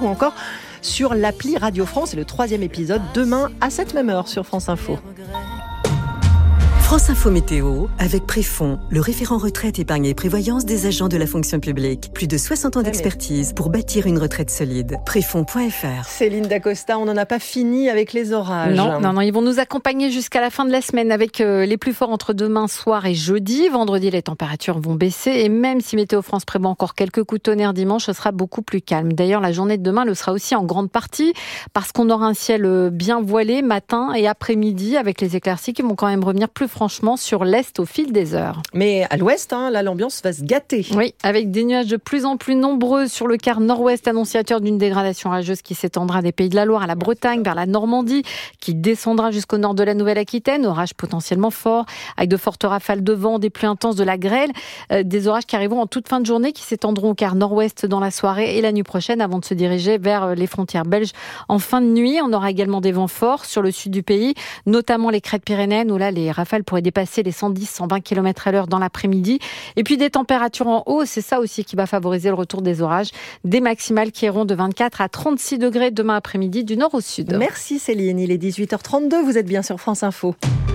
ou encore sur l'appli Radio France. Et le 3e épisode demain à cette même heure sur France Info. France Info Météo, avec Préfond, le référent retraite, épargne et prévoyance des agents de la fonction publique. Plus de 60 ans d'expertise pour bâtir une retraite solide. Préfond.fr. Céline Dacosta, on n'en a pas fini avec les orages. Non, ils vont nous accompagner jusqu'à la fin de la semaine avec les plus forts entre demain soir et jeudi. Vendredi, les températures vont baisser et même si Météo France prévoit encore quelques coups de tonnerre dimanche, ce sera beaucoup plus calme. D'ailleurs, la journée de demain le sera aussi en grande partie parce qu'on aura un ciel bien voilé matin et après-midi avec les éclaircies qui vont quand même revenir plus franchement sur l'est au fil des heures. Mais à l'ouest, là, l'ambiance va se gâter. Oui, avec des nuages de plus en plus nombreux sur le quart nord-ouest, annonciateur d'une dégradation orageuse qui s'étendra des Pays de la Loire à la Bretagne, vers la Normandie, qui descendra jusqu'au nord de la Nouvelle-Aquitaine. Orages potentiellement forts, avec de fortes rafales de vent, des pluies intenses, de la grêle. Des orages qui arriveront en toute fin de journée, qui s'étendront au quart nord-ouest dans la soirée et la nuit prochaine, avant de se diriger vers les frontières belges en fin de nuit. On aura également des vents forts sur le sud du pays, notamment les crêtes pyrénéennes, où là, les rafales pourraient dépasser les 110-120 km/h dans l'après-midi. Et puis des températures en hausse, c'est ça aussi qui va favoriser le retour des orages. Des maximales qui iront de 24 à 36 degrés demain après-midi du nord au sud. Merci Céline, il est 18h32, vous êtes bien sur France Info.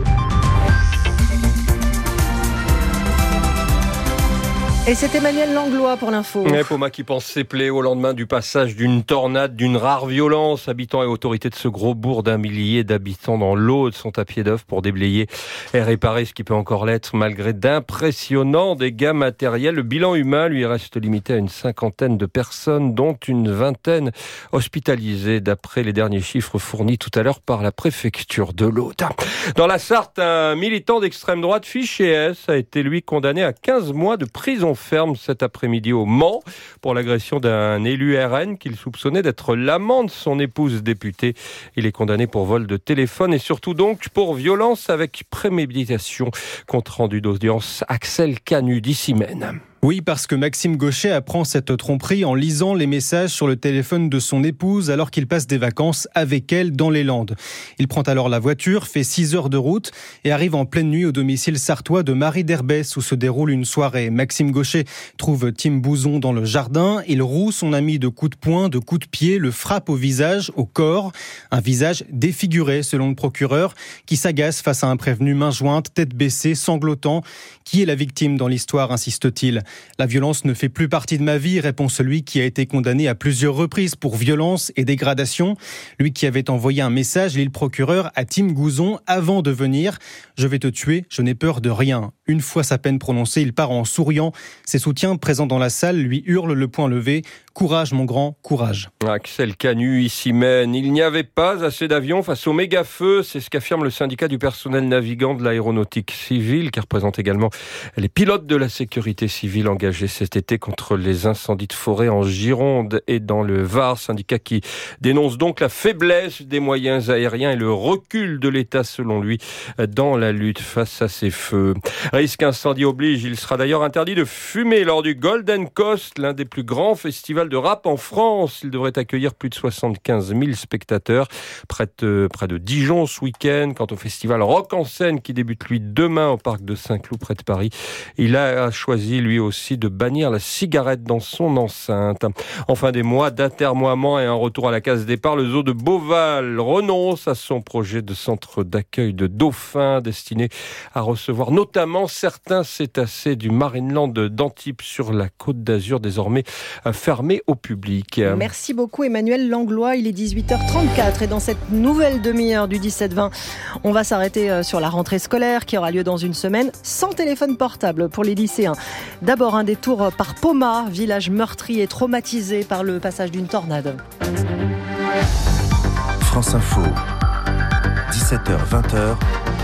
Et c'est Emmanuel Langlois pour l'info. Poma qui pense s'épeler au lendemain du passage d'une tornade d'une rare violence. Habitants et autorités de ce gros bourg d'1 millier d'habitants dans l'Aude sont à pied d'œuvre pour déblayer et réparer ce qui peut encore l'être malgré d'impressionnants dégâts matériels. Le bilan humain lui reste limité à une 50aine de personnes, dont une 20aine hospitalisées d'après les derniers chiffres fournis tout à l'heure par la préfecture de l'Aude. Dans la Sarthe, un militant d'extrême droite fiché S a été lui condamné à 15 mois de prison ferme cet après-midi au Mans pour l'agression d'un élu RN qu'il soupçonnait d'être l'amant de son épouse députée. Il est condamné pour vol de téléphone et surtout donc pour violence avec préméditation. Compte rendu d'audience Axel Canu d'Issimène. Oui, parce que Maxime Gauchet apprend cette tromperie en lisant les messages sur le téléphone de son épouse alors qu'il passe des vacances avec elle dans les Landes. Il prend alors la voiture, fait 6 heures de route et arrive en pleine nuit au domicile sartois de Marie d'Herbès où se déroule une soirée. Maxime Gauchet trouve Tim Bouzon dans le jardin. Il roue son ami de coups de poing, de coups de pied, le frappe au visage, au corps. Un visage défiguré selon le procureur qui s'agace face à un prévenu main jointe, tête baissée, sanglotant. Qui est la victime dans l'histoire, insiste-t-il. La violence ne fait plus partie de ma vie, répond celui qui a été condamné à plusieurs reprises pour violence et dégradation. Lui qui avait envoyé un message, l'île procureur, à Tim Bouzon avant de venir. Je vais te tuer, je n'ai peur de rien. Une fois sa peine prononcée, il part en souriant. Ses soutiens présents dans la salle lui hurlent le poing levé. Courage mon grand, courage. Axel Canu, Issimène. Il n'y avait pas assez d'avions face au méga-feu. C'est ce qu'affirme le syndicat du personnel navigant de l'aéronautique civile, qui représente également les pilotes de la sécurité civile engagés cet été contre les incendies de forêt en Gironde et dans le Var. Syndicat qui dénonce donc la faiblesse des moyens aériens et le recul de l'État, selon lui, dans la lutte face à ces feux. Risque incendie oblige. Il sera d'ailleurs interdit de fumer lors du Golden Coast, l'un des plus grands festivals de rap en France. Il devrait accueillir plus de 75 000 spectateurs près de Dijon ce week-end. Quant au festival Rock en scène qui débute lui demain au parc de Saint-Cloud près de Paris, il a choisi lui aussi de bannir la cigarette dans son enceinte. En fin des mois d'atermoiement et un retour à la case départ, le zoo de Beauval renonce à son projet de centre d'accueil de dauphins destiné à recevoir notamment certains cétacés du Marineland d'Antibes sur la Côte d'Azur, désormais fermé au public. Merci beaucoup Emmanuel Langlois, il est 18h34 et dans cette nouvelle demi-heure du 17-20, on va s'arrêter sur la rentrée scolaire qui aura lieu dans une semaine sans téléphone portable pour les lycéens. D'abord un détour par Poma, village meurtri et traumatisé par le passage d'une tornade. France Info, 17h-20h,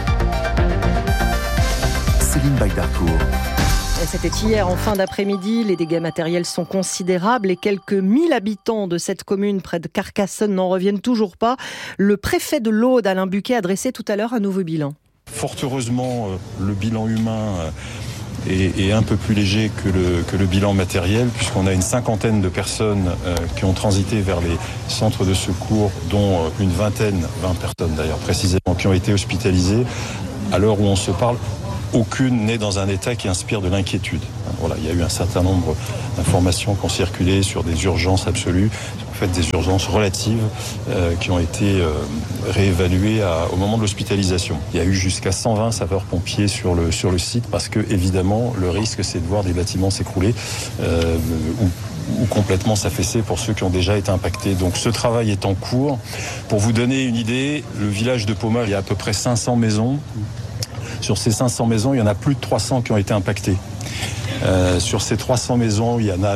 Céline Bagdarcourt. C'était hier en fin d'après-midi. Les dégâts matériels sont considérables et quelques 1000 habitants de cette commune près de Carcassonne n'en reviennent toujours pas. Le préfet de l'Aude, Alain Buquet, a dressé tout à l'heure un nouveau bilan. Fort heureusement, le bilan humain est un peu plus léger que le bilan matériel, puisqu'on a une 50aine de personnes qui ont transité vers les centres de secours, dont une 20 personnes d'ailleurs précisément, qui ont été hospitalisées. À l'heure où on se parle, aucune n'est dans un état qui inspire de l'inquiétude. Voilà, il y a eu un certain nombre d'informations qui ont circulé sur des urgences absolues, en fait des urgences relatives qui ont été réévaluées au moment de l'hospitalisation. Il y a eu jusqu'à 120 sapeurs-pompiers sur le site parce que évidemment le risque c'est de voir des bâtiments s'écrouler ou complètement s'affaisser pour ceux qui ont déjà été impactés. Donc ce travail est en cours. Pour vous donner une idée, le village de Poma, il y a à peu près 500 maisons. Sur ces 500 maisons, il y en a plus de 300 qui ont été impactées. Sur ces 300 maisons, il y en a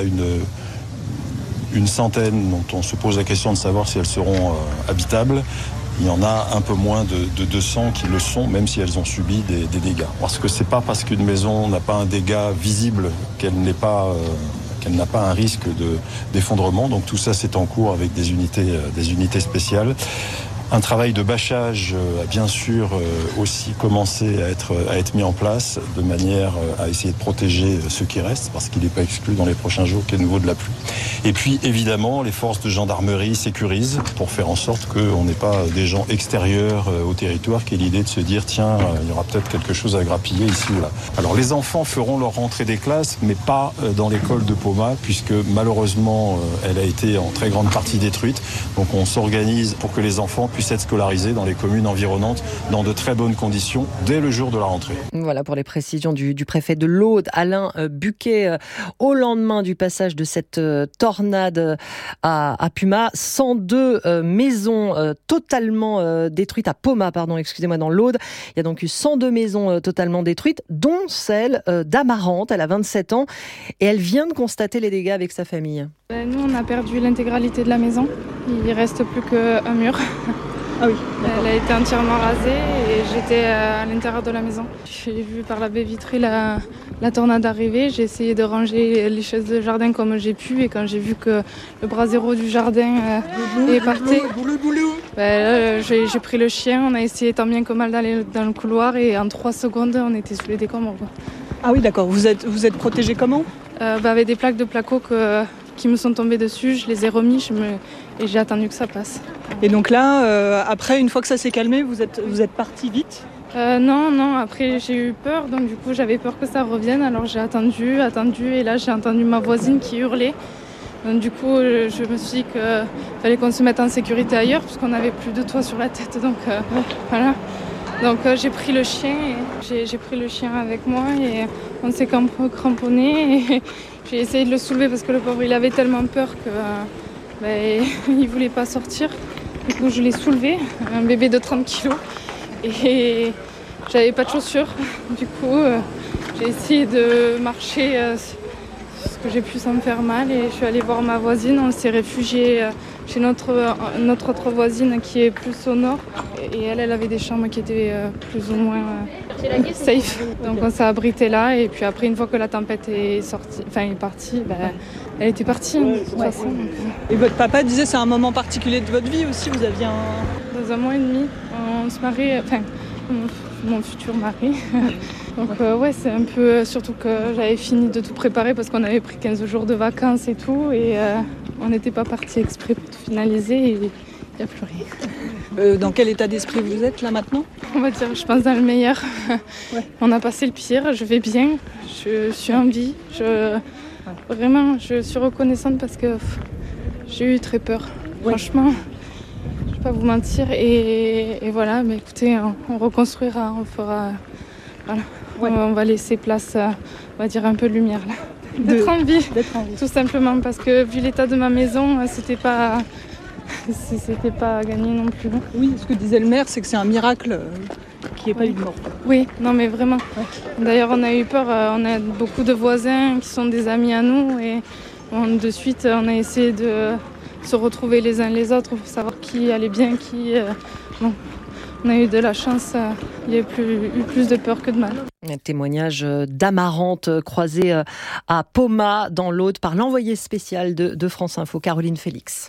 une centaine dont on se pose la question de savoir si elles seront habitables. Il y en a un peu moins de 200 qui le sont, même si elles ont subi des dégâts. Parce que c'est pas parce qu'une maison n'a pas un dégât visible qu'elle n'a pas un risque d'effondrement. Donc tout ça, c'est en cours avec des unités spéciales. Un travail de bâchage a bien sûr aussi commencé à être mis en place de manière à essayer de protéger ceux qui restent, parce qu'il n'est pas exclu dans les prochains jours qu'il y ait de nouveau de la pluie. Et puis évidemment, les forces de gendarmerie sécurisent pour faire en sorte qu'on n'ait pas des gens extérieurs au territoire, qui est l'idée de se dire tiens, il y aura peut-être quelque chose à grappiller ici ou là. Alors les enfants feront leur rentrée des classes, mais pas dans l'école de Poma, puisque malheureusement elle a été en très grande partie détruite. Donc on s'organise pour que les enfants puissent être scolarisés dans les communes environnantes dans de très bonnes conditions dès le jour de la rentrée. Voilà pour les précisions du préfet de l'Aude, Alain Buquet, au lendemain du passage de cette tornade à Puma. 102 maisons totalement détruites, à Poma, excusez-moi, dans l'Aude. Il y a donc eu 102 maisons totalement détruites, dont celle d'Amarante. Elle a 27 ans et elle vient de constater les dégâts avec sa famille. Nous, on a perdu l'intégralité de la maison. Il ne reste plus qu'un mur. Ah oui. Elle a été entièrement rasée et j'étais à l'intérieur de la maison. J'ai vu par la baie vitrée la tornade arriver. J'ai essayé de ranger les chaises de jardin comme j'ai pu et quand j'ai vu que le bras zéro du jardin est parti, j'ai pris le chien. On a essayé tant bien que mal d'aller dans le couloir et en 3 secondes, on était sous les décombres. Ah oui, d'accord. Vous êtes protégé comment ? Avec des plaques de placo qui me sont tombées dessus. Je les ai remis et j'ai attendu que ça passe. Et donc là, après, une fois que ça s'est calmé, vous êtes parti vite ? Non, après j'ai eu peur, donc du coup j'avais peur que ça revienne, alors j'ai attendu, et là j'ai entendu ma voisine qui hurlait. Donc du coup je me suis dit qu'il fallait qu'on se mette en sécurité ailleurs, puisqu'on n'avait plus de toit sur la tête, donc voilà. Donc j'ai pris le chien, j'ai pris le chien avec moi et on s'est cramponné et j'ai essayé de le soulever parce que le pauvre il avait tellement peur qu'il voulait pas sortir. Du coup je l'ai soulevé, un bébé de 30 kilos et j'avais pas de chaussures. Du coup j'ai essayé de marcher ce que j'ai pu sans me faire mal et je suis allée voir ma voisine, on s'est réfugié chez notre autre voisine qui est plus au nord et elle avait des chambres qui étaient plus ou moins safe. Donc on s'est abrité là et puis après une fois que la tempête est partie, elle était partie de toute façon. Et votre papa disait c'est un moment particulier de votre vie aussi, vous aviez Dans 1 mois et demi, on se marie, mon futur mari. Donc c'est un peu, surtout que j'avais fini de tout préparer parce qu'on avait pris 15 jours de vacances et tout et on n'était pas parti exprès pour tout finaliser et il n'y a plus rien. Dans quel état d'esprit vous êtes là maintenant ? On va dire, je pense dans le meilleur. Ouais. On a passé le pire, je vais bien, je suis en vie. Vraiment, je suis reconnaissante parce que j'ai eu très peur. Ouais. Franchement, je ne vais pas vous mentir. Et voilà, mais écoutez, on reconstruira, on fera... Voilà. Ouais. On va laisser place, on va dire, un peu de lumière là. D'être en vie, tout simplement, parce que vu l'état de ma maison, c'était pas gagné non plus. Oui, ce que disait le maire, c'est que c'est un miracle qu'il n'y ait pas eu de mort. Oui, non mais vraiment. Ouais. D'ailleurs, on a eu peur, on a beaucoup de voisins qui sont des amis à nous et de suite, on a essayé de se retrouver les uns les autres pour savoir qui allait bien, qui... Bon. On a eu de la chance, il y a eu plus de peur que de mal. Un témoignage d'Amarante croisé à Poma dans l'Aude par l'envoyé spécial de France Info, Caroline Félix.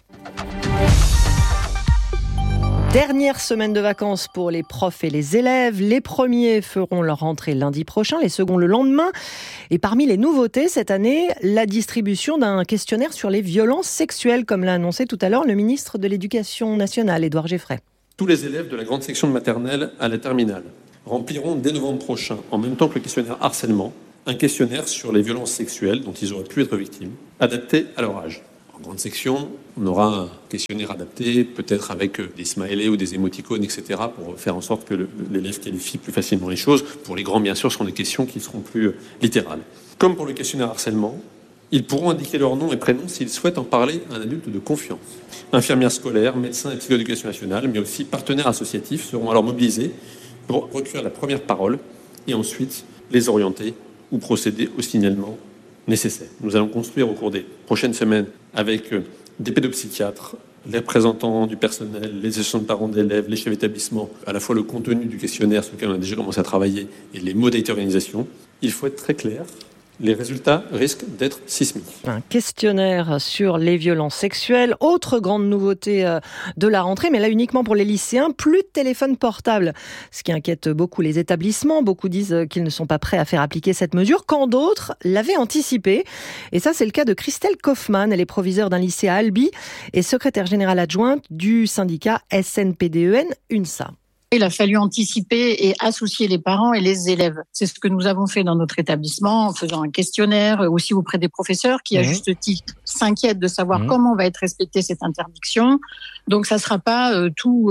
Dernière semaine de vacances pour les profs et les élèves. Les premiers feront leur rentrée lundi prochain, les seconds le lendemain. Et parmi les nouveautés cette année, la distribution d'un questionnaire sur les violences sexuelles, comme l'a annoncé tout à l'heure le ministre de l'Éducation nationale, Édouard Geffray. Tous les élèves de la grande section de maternelle à la terminale rempliront dès novembre prochain, en même temps que le questionnaire harcèlement, un questionnaire sur les violences sexuelles dont ils auraient pu être victimes, adapté à leur âge. En grande section, on aura un questionnaire adapté, peut-être avec des smileys ou des émoticônes, etc., pour faire en sorte que l'élève qualifie plus facilement les choses. Pour les grands, bien sûr, ce seront des questions qui seront plus littérales. Comme pour le questionnaire harcèlement, ils pourront indiquer leur nom et prénom s'ils souhaitent en parler à un adulte de confiance. Infirmières scolaires, médecins et psychoéducation nationale, mais aussi partenaires associatifs seront alors mobilisés pour recueillir la première parole et ensuite les orienter ou procéder au signalement nécessaire. Nous allons construire au cours des prochaines semaines avec des pédopsychiatres, les représentants du personnel, les associations de parents d'élèves, les chefs d'établissement, à la fois le contenu du questionnaire sur lequel on a déjà commencé à travailler et les modalités d'organisation. Il faut être très clair. Les résultats risquent d'être sismiques. Un questionnaire sur les violences sexuelles. Autre grande nouveauté de la rentrée, mais là uniquement pour les lycéens, plus de téléphone portable. Ce qui inquiète beaucoup les établissements. Beaucoup disent qu'ils ne sont pas prêts à faire appliquer cette mesure, quand d'autres l'avaient anticipé. Et ça, c'est le cas de Christelle Kaufmann. Elle est proviseure d'un lycée à Albi et secrétaire générale adjointe du syndicat SNPDEN UNSA. Il a fallu anticiper et associer les parents et les élèves. C'est ce que nous avons fait dans notre établissement en faisant un questionnaire aussi auprès des professeurs qui, à juste titre, s'inquiètent de savoir comment va être respectée cette interdiction. Donc, ça ne sera pas tout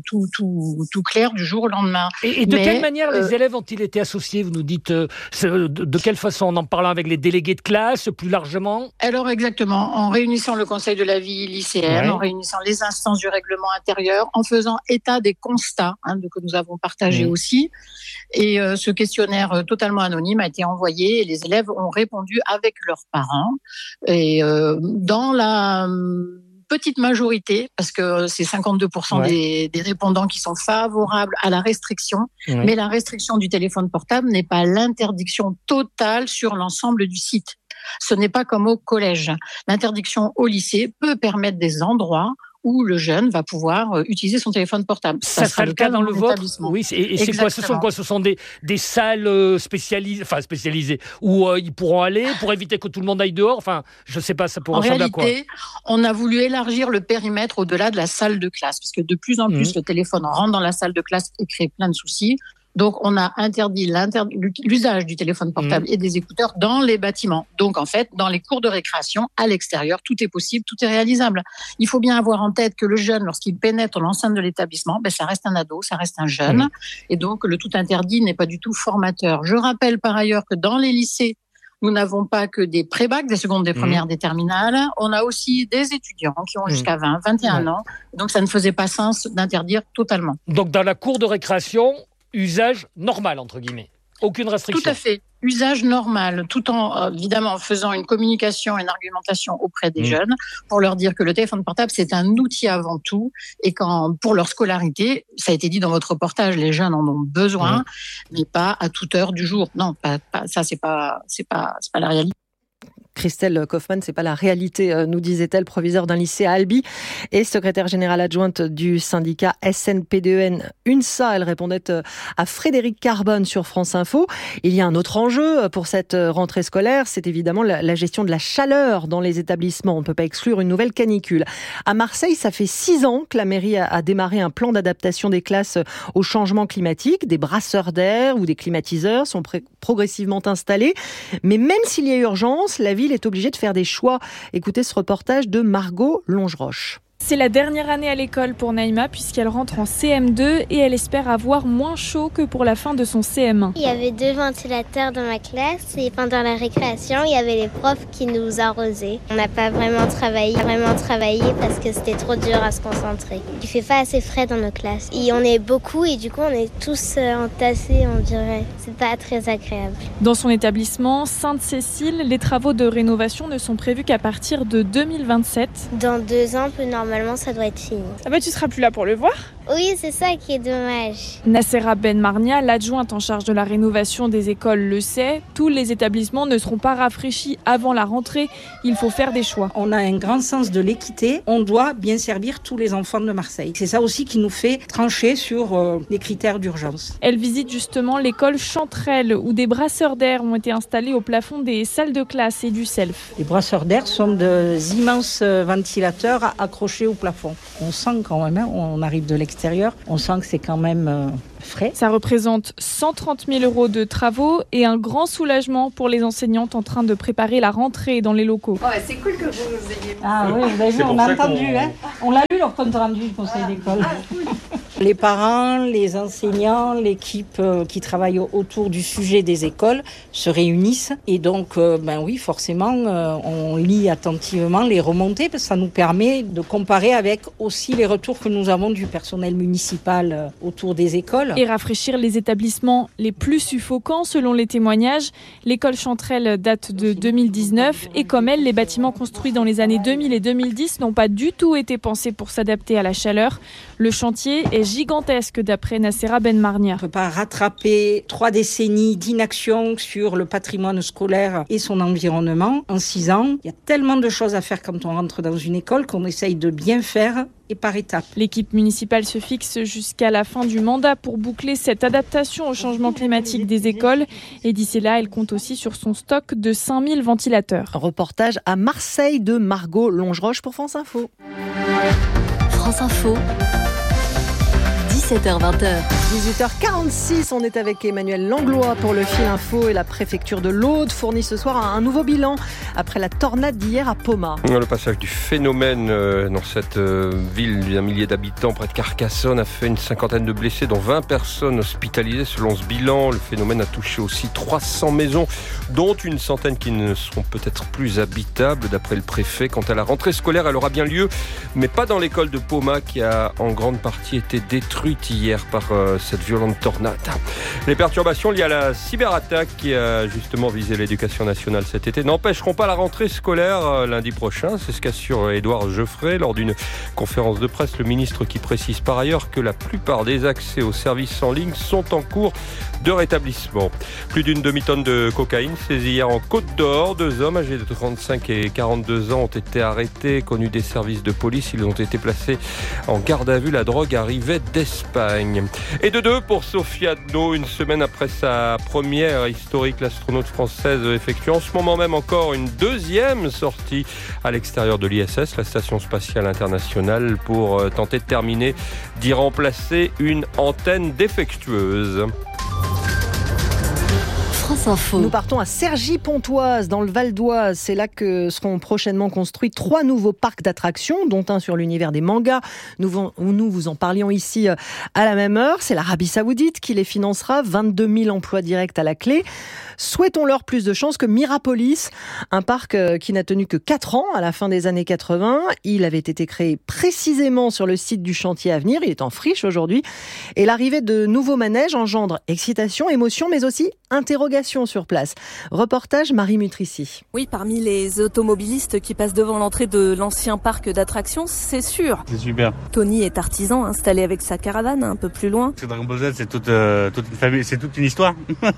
clair du jour au lendemain. Et de quelle manière les élèves ont-ils été associés ? Vous nous dites de quelle façon ? En parlant avec les délégués de classe, plus largement ? Alors, exactement. En réunissant le conseil de la vie lycéenne, en réunissant les instances du règlement intérieur, en faisant état des constats que nous avons partagé aussi. Et ce questionnaire totalement anonyme a été envoyé et les élèves ont répondu avec leurs parents. Et dans la petite majorité, parce que c'est 52% des répondants qui sont favorables à la restriction, mais la restriction du téléphone portable n'est pas l'interdiction totale sur l'ensemble du site. Ce n'est pas comme au collège. L'interdiction au lycée peut permettre des endroits où le jeune va pouvoir utiliser son téléphone portable. Ça sera le cas dans le vôtre ? Oui, et c'est quoi ? Ce sont quoi ? Ce sont des salles spécialisées où ils pourront aller pour éviter que tout le monde aille dehors ? Enfin, je ne sais pas, ça pourrait ressembler à quoi ? En réalité, on a voulu élargir le périmètre au-delà de la salle de classe, parce que de plus en plus, le téléphone rentre dans la salle de classe et crée plein de soucis. Donc, on a interdit l'usage du téléphone portable et des écouteurs dans les bâtiments. Donc, en fait, dans les cours de récréation, à l'extérieur, tout est possible, tout est réalisable. Il faut bien avoir en tête que le jeune, lorsqu'il pénètre l'enceinte de l'établissement, ça reste un ado, ça reste un jeune. Et donc, le tout interdit n'est pas du tout formateur. Je rappelle par ailleurs que dans les lycées, nous n'avons pas que des pré-bac, des secondes, des premières, des terminales. On a aussi des étudiants qui ont jusqu'à 20, 21 ans. Donc, ça ne faisait pas sens d'interdire totalement. Donc, dans la cour de récréation, usage normal, entre guillemets. Aucune restriction. Tout à fait. Usage normal, tout en, évidemment, faisant une communication et une argumentation auprès des jeunes pour leur dire que le téléphone portable, c'est un outil avant tout et pour leur scolarité, ça a été dit dans votre reportage, les jeunes en ont besoin, mais pas à toute heure du jour. Non, ça, c'est pas la réalité. Christelle Kaufmann, c'est pas la réalité, nous disait-elle, proviseure d'un lycée à Albi et secrétaire générale adjointe du syndicat SNPDEN UNSA. Elle répondait à Frédéric Carbone sur France Info. Il y a un autre enjeu pour cette rentrée scolaire, c'est évidemment la gestion de la chaleur dans les établissements. On ne peut pas exclure une nouvelle canicule. À Marseille, ça fait 6 ans que la mairie a démarré un plan d'adaptation des classes au changement climatique. Des brasseurs d'air ou des climatiseurs sont progressivement installés. Mais même s'il y a urgence, la ville est obligée de faire des choix. Écoutez ce reportage de Margot Longeroche. C'est la dernière année à l'école pour Naïma puisqu'elle rentre en CM2 et elle espère avoir moins chaud que pour la fin de son CM1. Il y avait 2 ventilateurs dans ma classe et pendant la récréation, il y avait les profs qui nous arrosaient. On n'a pas vraiment travaillé parce que c'était trop dur à se concentrer. Il fait pas assez frais dans nos classes. Et on est beaucoup et du coup on est tous entassés, on dirait. C'est pas très agréable. Dans son établissement, Sainte-Cécile, les travaux de rénovation ne sont prévus qu'à partir de 2027. Dans 2 ans, normalement, ça doit être fini. Ah bah tu seras plus là pour le voir ? Oui, c'est ça qui est dommage. Nassera Ben Marnia, l'adjointe en charge de la rénovation des écoles, le sait. Tous les établissements ne seront pas rafraîchis avant la rentrée. Il faut faire des choix. On a un grand sens de l'équité. On doit bien servir tous les enfants de Marseille. C'est ça aussi qui nous fait trancher sur les critères d'urgence. Elle visite justement l'école Chanterelle où des brasseurs d'air ont été installés au plafond des salles de classe et du self. Les brasseurs d'air sont d'immenses ventilateurs accrochés accroché au plafond. On sent quand même, on arrive de l'extérieur, on sent que c'est quand même frais. Ça représente 130 000 € de travaux et un grand soulagement pour les enseignantes en train de préparer la rentrée dans les locaux. Ouais, c'est cool que vous nous ayez... Ah oui, vous avez vu, on a entendu. Hein, on l'a lu leur compte rendu du conseil d'école. Les parents, les enseignants, l'équipe qui travaille autour du sujet des écoles se réunissent. Et donc, oui, forcément, on lit attentivement les remontées parce que ça nous permet de comparer avec aussi les retours que nous avons du personnel municipal autour des écoles. Et rafraîchir les établissements les plus suffocants selon les témoignages. L'école Chanterelle date de 2019 et comme elle, les bâtiments construits dans les années 2000 et 2010 n'ont pas du tout été pensés pour s'adapter à la chaleur. Le chantier est gigantesque d'après Nacera Benmarnia. On ne peut pas rattraper 3 décennies d'inaction sur le patrimoine scolaire et son environnement en 6 ans. Il y a tellement de choses à faire quand on rentre dans une école qu'on essaye de bien faire et par étapes. L'équipe municipale se fixe jusqu'à la fin du mandat pour boucler cette adaptation au changement climatique des écoles. Et d'ici là, elle compte aussi sur son stock de 5000 ventilateurs. Reportage à Marseille de Margot Longeroche pour France Info. France Info. 17h-20h. 18h46, on est avec Emmanuel Langlois pour le fil info et la préfecture de l'Aude fournit ce soir un nouveau bilan après la tornade d'hier à Poma. Le passage du phénomène dans cette ville d'un millier d'habitants près de Carcassonne a fait une cinquantaine de blessés, dont 20 personnes hospitalisées selon ce bilan. Le phénomène a touché aussi 300 maisons, dont une centaine qui ne seront peut-être plus habitables d'après le préfet. Quant à la rentrée scolaire, elle aura bien lieu, mais pas dans l'école de Poma qui a en grande partie été détruite hier par cette violente tornade. Les perturbations liées à la cyberattaque qui a justement visé l'éducation nationale cet été n'empêcheront pas la rentrée scolaire lundi prochain. C'est ce qu'assure Édouard Geoffrey lors d'une conférence de presse. Le ministre qui précise par ailleurs que la plupart des accès aux services en ligne sont en cours de rétablissement. Plus d'une demi-tonne de cocaïne saisie hier en Côte d'Or. 2 hommes âgés de 35 et 42 ans ont été arrêtés, connus des services de police. Ils ont été placés en garde à vue. La drogue arrivait d'Espagne. Et de 2 pour Sophie Adno, une semaine après sa première historique, l'astronaute française effectue en ce moment même encore une deuxième sortie à l'extérieur de l'ISS, la Station Spatiale Internationale, pour tenter de terminer d'y remplacer une antenne défectueuse. France Info. Nous partons à Cergy-Pontoise, dans le Val d'Oise. C'est là que seront prochainement construits 3 nouveaux parcs d'attractions, dont un sur l'univers des mangas. Nous vous en parlions ici à la même heure. C'est l'Arabie Saoudite qui les financera, 22 000 emplois directs à la clé. Souhaitons-leur plus de chance que Mirapolis, un parc qui n'a tenu que 4 ans à la fin des années 80. Il avait été créé précisément sur le site du chantier à venir. Il est en friche aujourd'hui. Et l'arrivée de nouveaux manèges engendre excitation, émotion, mais aussi interrogation sur place. Reportage Marie Mutrici. Oui, parmi les automobilistes qui passent devant l'entrée de l'ancien parc d'attractions, c'est sûr. C'est super. Tony est artisan installé avec sa caravane un peu plus loin. Dragon Ball Z, c'est toute une famille, c'est toute une histoire.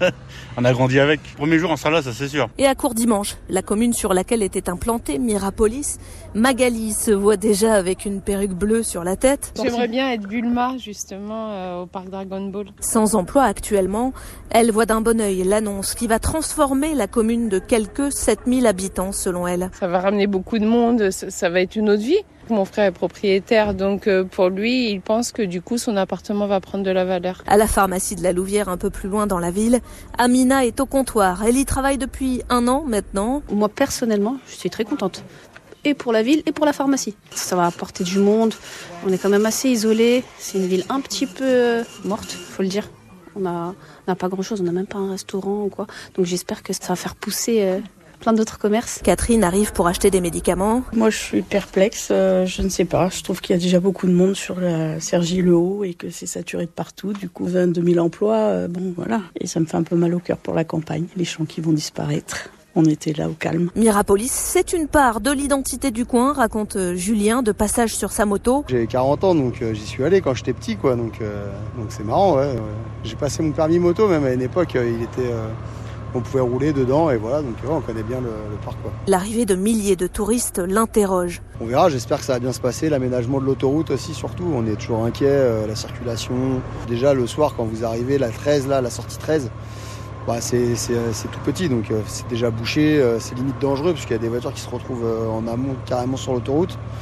On a grandi avec. Premier jour, on sera là, ça c'est sûr. Et à Courdimanche, la commune sur laquelle était implantée Mirapolis, Magali se voit déjà avec une perruque bleue sur la tête. J'aimerais bien être Bulma, justement, au parc Dragon Ball. Sans emploi actuellement, elle voit d'un bon œil l'annonce qui va transformer la commune de quelques 7000 habitants selon elle. Ça va ramener beaucoup de monde, ça va être une autre vie. Mon frère est propriétaire, donc pour lui, il pense que du coup, son appartement va prendre de la valeur. À la pharmacie de la Louvière, un peu plus loin dans la ville, Amina est au comptoir. Elle y travaille depuis 1 an maintenant. Moi, personnellement, je suis très contente. Et pour la ville et pour la pharmacie. Ça va apporter du monde. On est quand même assez isolés. C'est une ville un petit peu morte, faut le dire. On n'a pas grand-chose, on n'a même pas un restaurant ou quoi. Donc j'espère que ça va faire pousser plein d'autres commerces. Catherine arrive pour acheter des médicaments. Moi, je suis perplexe. Je ne sais pas. Je trouve qu'il y a déjà beaucoup de monde sur la Cergy-le-Haut et que c'est saturé de partout. Du coup, 22 000 emplois, bon, voilà. Et ça me fait un peu mal au cœur pour la campagne. Les champs qui vont disparaître. On était là au calme. Mirapolis, c'est une part de l'identité du coin, raconte Julien, de passage sur sa moto. J'ai 40 ans, donc j'y suis allé quand j'étais petit, quoi. Donc c'est marrant, ouais. J'ai passé mon permis moto, même à une époque, on pouvait rouler dedans, et voilà. Donc on connaît bien le parc, quoi. L'arrivée de milliers de touristes l'interroge. On verra, j'espère que ça va bien se passer. L'aménagement de l'autoroute aussi, surtout. On est toujours inquiet, la circulation. Déjà, le soir, quand vous arrivez, la 13, là, la sortie 13, c'est tout petit, donc c'est déjà bouché, c'est limite dangereux parce qu'il y a des voitures qui se retrouvent en amont carrément sur l'autoroute.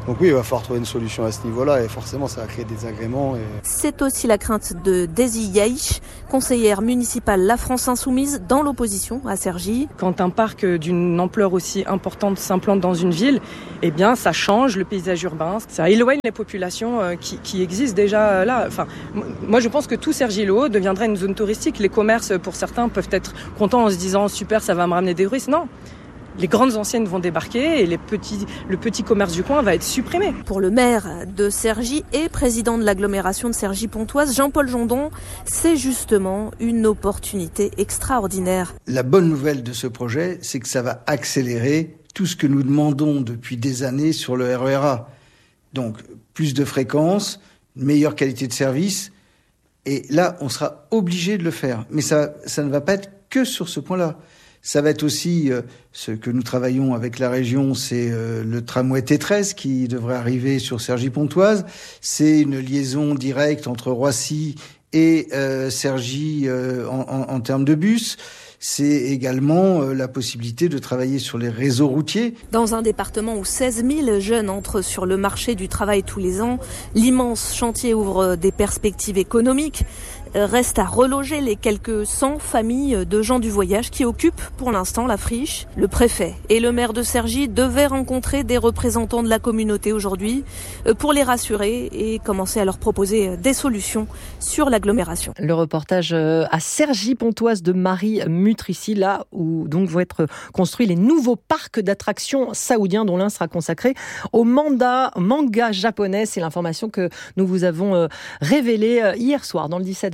Donc oui, il va falloir trouver une solution à ce niveau-là et forcément ça va créer des agréments. C'est aussi la crainte de Daisy Yaïch, conseillère municipale La France Insoumise dans l'opposition à Cergy. Quand un parc d'une ampleur aussi importante s'implante dans une ville, eh bien ça change le paysage urbain, ça éloigne les populations qui existent déjà là. Enfin, moi je pense que tout Cergy-le-Haut deviendra une zone touristique. Les commerces pour certains peuvent être contents en se disant super, ça va me ramener des touristes. Non. Les grandes enseignes vont débarquer et le petit commerce du coin va être supprimé. Pour le maire de Cergy et président de l'agglomération de Cergy-Pontoise, Jean-Paul Jondon, c'est justement une opportunité extraordinaire. La bonne nouvelle de ce projet, c'est que ça va accélérer tout ce que nous demandons depuis des années sur le RER A. Donc, plus de fréquences, une meilleure qualité de service. Et là, on sera obligé de le faire. Mais ça ne va pas être que sur ce point-là. Ça va être aussi ce que nous travaillons avec la région, c'est le tramway T13 qui devrait arriver sur Cergy-Pontoise. C'est une liaison directe entre Roissy et Cergy en termes de bus. C'est également la possibilité de travailler sur les réseaux routiers. Dans un département où 16 000 jeunes entrent sur le marché du travail tous les ans, l'immense chantier ouvre des perspectives économiques. Reste à reloger les quelques 100 familles de gens du voyage qui occupent pour l'instant la friche. Le préfet et le maire de Cergy devaient rencontrer des représentants de la communauté aujourd'hui pour les rassurer et commencer à leur proposer des solutions sur l'agglomération. Le reportage à Cergy-Pontoise de Marie Mutrici, là où donc vont être construits les nouveaux parcs d'attractions saoudiens dont l'un sera consacré au manga japonais. C'est l'information que nous vous avons révélée hier soir dans le 17-20.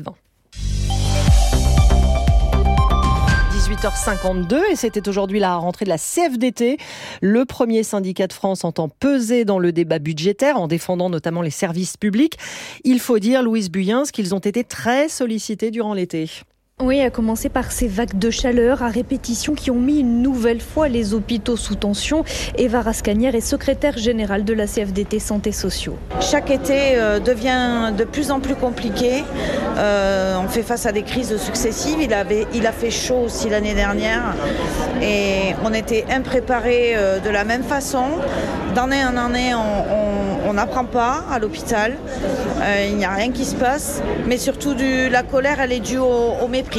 18h52 et c'était aujourd'hui la rentrée de la CFDT. Le premier syndicat de France entend peser dans le débat budgétaire en défendant notamment les services publics. Il faut dire, Louise Buyens, qu'ils ont été très sollicités durant l'été. Oui, à commencer par ces vagues de chaleur à répétition qui ont mis une nouvelle fois les hôpitaux sous tension. Eva Rascanière est secrétaire générale de la CFDT Santé Sociaux. Chaque été devient de plus en plus compliqué. On fait face à des crises successives. Il a fait chaud aussi l'année dernière et on était impréparés de la même façon. D'année en année, on n'apprend pas à l'hôpital. Il n'y a rien qui se passe. Mais surtout, la colère, elle est due au mépris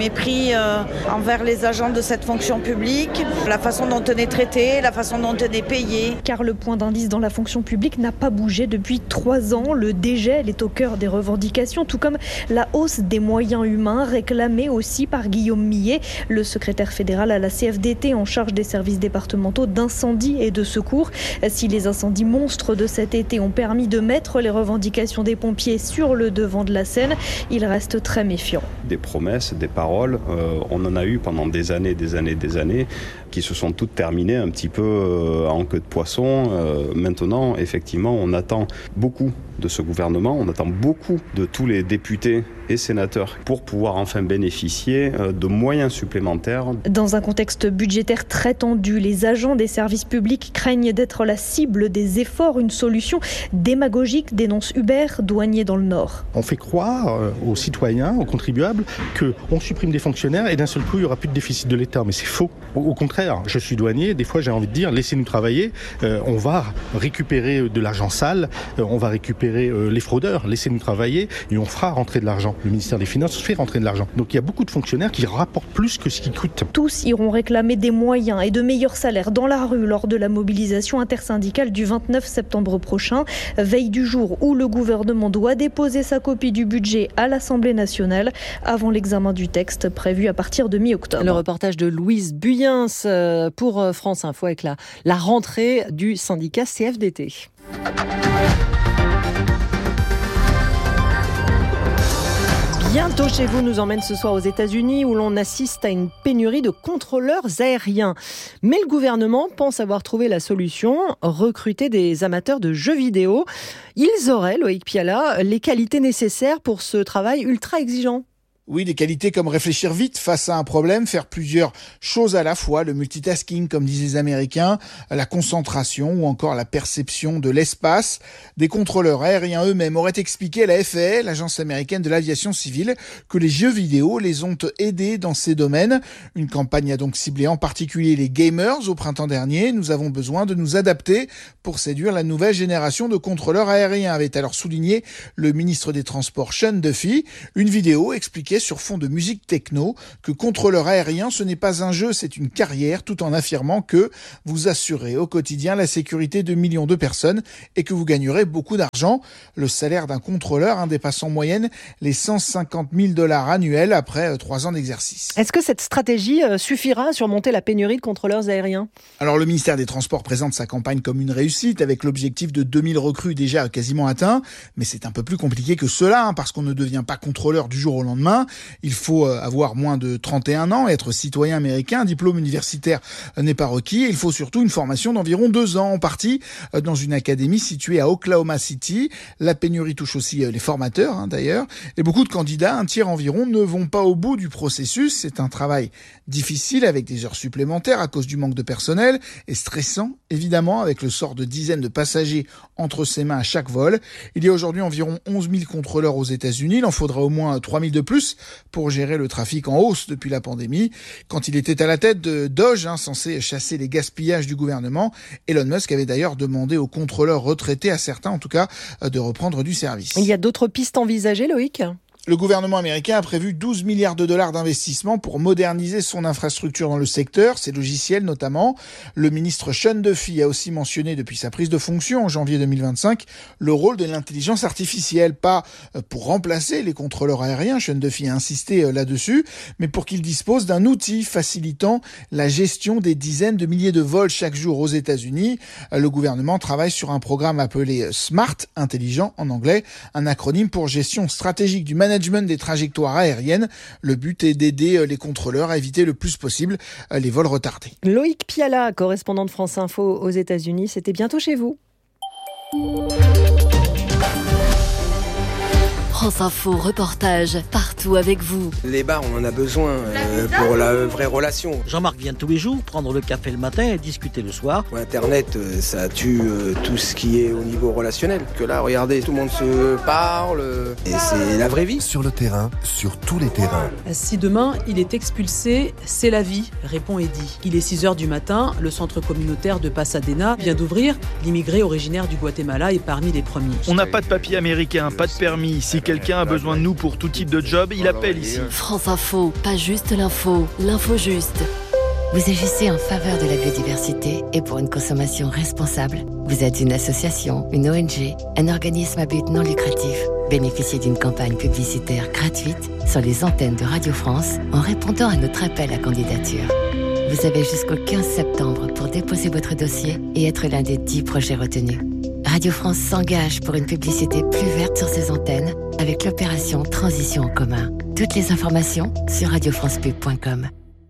envers les agents de cette fonction publique, la façon dont on est traité, la façon dont on est payé. Car le point d'indice dans la fonction publique n'a pas bougé depuis 3 ans. Le dégel est au cœur des revendications, tout comme la hausse des moyens humains réclamée aussi par Guillaume Millet, le secrétaire fédéral à la CFDT en charge des services départementaux d'incendie et de secours. Si les incendies monstres de cet été ont permis de mettre les revendications des pompiers sur le devant de la scène, il reste très méfiant. Des promesses, des paroles, on en a eu pendant des années, qui se sont toutes terminées un petit peu en queue de poisson. Maintenant, effectivement, on attend beaucoup de ce gouvernement, on attend beaucoup de tous les députés et sénateurs pour pouvoir enfin bénéficier de moyens supplémentaires. Dans un contexte budgétaire très tendu, les agents des services publics craignent d'être la cible des efforts. Une solution démagogique, dénonce Hubert, douanier dans le Nord. On fait croire aux citoyens, aux contribuables, qu'on supprime des fonctionnaires et d'un seul coup, il n'y aura plus de déficit de l'État. Mais c'est faux. Au contraire, je suis douanier, des fois j'ai envie de dire, laissez-nous travailler, on va récupérer de l'argent sale, on va récupérer les fraudeurs, laissez-nous travailler et on fera rentrer de l'argent. Le ministère des Finances fait rentrer de l'argent. Donc il y a beaucoup de fonctionnaires qui rapportent plus que ce qu'ils coûtent. Tous iront réclamer des moyens et de meilleurs salaires dans la rue lors de la mobilisation intersyndicale du 29 septembre prochain, veille du jour où le gouvernement doit déposer sa copie du budget à l'Assemblée nationale avant l'examen du texte prévu à partir de mi-octobre. Le reportage de Louise Buyens pour France Info avec la rentrée du syndicat CFDT. Bientôt chez vous nous emmène ce soir aux États-Unis où l'on assiste à une pénurie de contrôleurs aériens. Mais le gouvernement pense avoir trouvé la solution, recruter des amateurs de jeux vidéo. Ils auraient, Loïc Piala, les qualités nécessaires pour ce travail ultra exigeant. Oui, des qualités comme réfléchir vite face à un problème, faire plusieurs choses à la fois, le multitasking comme disent les Américains, la concentration ou encore la perception de l'espace. Des contrôleurs aériens eux-mêmes auraient expliqué à la FAA, l'agence américaine de l'aviation civile, que les jeux vidéo les ont aidés dans ces domaines. Une campagne a donc ciblé en particulier les gamers au printemps dernier. Nous avons besoin de nous adapter pour séduire la nouvelle génération de contrôleurs aériens, avait alors souligné le ministre des Transports Sean Duffy. Une vidéo expliquait sur fond de musique techno que contrôleur aérien, ce n'est pas un jeu, c'est une carrière, tout en affirmant que vous assurez au quotidien la sécurité de millions de personnes et que vous gagnerez beaucoup d'argent. Le salaire d'un contrôleur dépasse en moyenne les $150,000 annuels après 3 ans d'exercice. Est-ce que cette stratégie suffira à surmonter la pénurie de contrôleurs aériens ? Alors le ministère des Transports présente sa campagne comme une réussite avec l'objectif de 2000 recrues déjà quasiment atteint, mais c'est un peu plus compliqué que cela parce qu'on ne devient pas contrôleur du jour au lendemain. Il faut avoir moins de 31 ans, être citoyen américain, un diplôme universitaire n'est pas requis. Il faut surtout une formation d'environ 2 ans, en partie dans une académie située à Oklahoma City. La pénurie touche aussi les formateurs d'ailleurs. Et beaucoup de candidats, un tiers environ, ne vont pas au bout du processus. C'est un travail difficile avec des heures supplémentaires à cause du manque de personnel et stressant évidemment avec le sort de dizaines de passagers entre ses mains à chaque vol. Il y a aujourd'hui environ 11 000 contrôleurs aux États-Unis. Il en faudra au moins 3 000 de plus pour gérer le trafic en hausse depuis la pandémie. Quand il était à la tête de Doge, censé chasser les gaspillages du gouvernement, Elon Musk avait d'ailleurs demandé aux contrôleurs retraités, à certains en tout cas, de reprendre du service. Il y a d'autres pistes envisagées, Loïc ? Le gouvernement américain a prévu $12 milliards d'investissement pour moderniser son infrastructure dans le secteur, ses logiciels notamment. Le ministre Sean Duffy a aussi mentionné depuis sa prise de fonction en janvier 2025 le rôle de l'intelligence artificielle, pas pour remplacer les contrôleurs aériens, Sean Duffy a insisté là-dessus, mais pour qu'ils disposent d'un outil facilitant la gestion des dizaines de milliers de vols chaque jour aux États-Unis. Le gouvernement travaille sur un programme appelé SMART, intelligent en anglais, un acronyme pour gestion stratégique du management des trajectoires aériennes. Le but est d'aider les contrôleurs à éviter le plus possible les vols retardés. Loïc Piala, correspondant de France Info aux États-Unis, c'était bientôt chez vous. France Info, reportage, partout avec vous. Les bars, on en a besoin pour la vraie relation. Jean-Marc vient tous les jours prendre le café le matin et discuter le soir. Internet, ça tue tout ce qui est au niveau relationnel. Que là, regardez, tout le monde se parle et c'est la vraie vie. Sur le terrain, sur tous les terrains. Si demain, il est expulsé, c'est la vie, répond Eddy. Il est 6h du matin, le centre communautaire de Pasadena vient d'ouvrir. L'immigré originaire du Guatemala est parmi les premiers. On n'a pas de papier américain, pas de permis. Si quelqu'un a besoin de nous pour tout type de job, il appelle ici. France Info, pas juste l'info, l'info juste. Vous agissez en faveur de la biodiversité et pour une consommation responsable. Vous êtes une association, une ONG, un organisme à but non lucratif. Bénéficiez d'une campagne publicitaire gratuite sur les antennes de Radio France en répondant à notre appel à candidature. Vous avez jusqu'au 15 septembre pour déposer votre dossier et être l'un des 10 projets retenus. Radio France s'engage pour une publicité plus verte sur ses antennes avec l'opération Transition en commun. Toutes les informations sur radiofrancepub.com.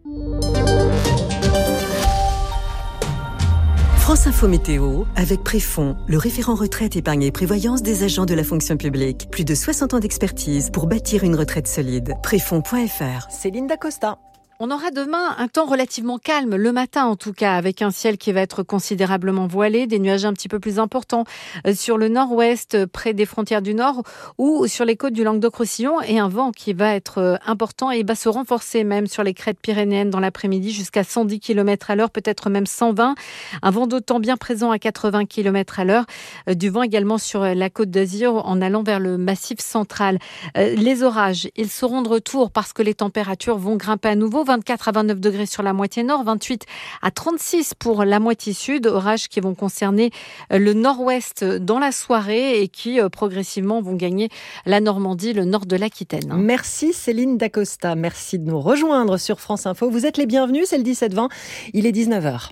France Info Météo avec Préfonds, le référent retraite, épargne et prévoyance des agents de la fonction publique. Plus de 60 ans d'expertise pour bâtir une retraite solide. Préfonds.fr. Céline Dacosta. On aura demain un temps relativement calme, le matin en tout cas, avec un ciel qui va être considérablement voilé, des nuages un petit peu plus importants sur le nord-ouest, près des frontières du nord, ou sur les côtes du Languedoc-Roussillon, et un vent qui va être important et va se renforcer même sur les crêtes pyrénéennes dans l'après-midi jusqu'à 110 km à l'heure, peut-être même 120. Un vent d'autant bien présent à 80 km à l'heure. Du vent également sur la côte d'Azur en allant vers le massif central. Les orages, ils seront de retour parce que les températures vont grimper à nouveau. 24 à 29 degrés sur la moitié nord, 28 à 36 pour la moitié sud. Orages qui vont concerner le nord-ouest dans la soirée et qui progressivement vont gagner la Normandie, le nord de l'Aquitaine. Merci Céline Dacosta, merci de nous rejoindre sur France Info. Vous êtes les bienvenus, c'est le 17-20, il est 19h.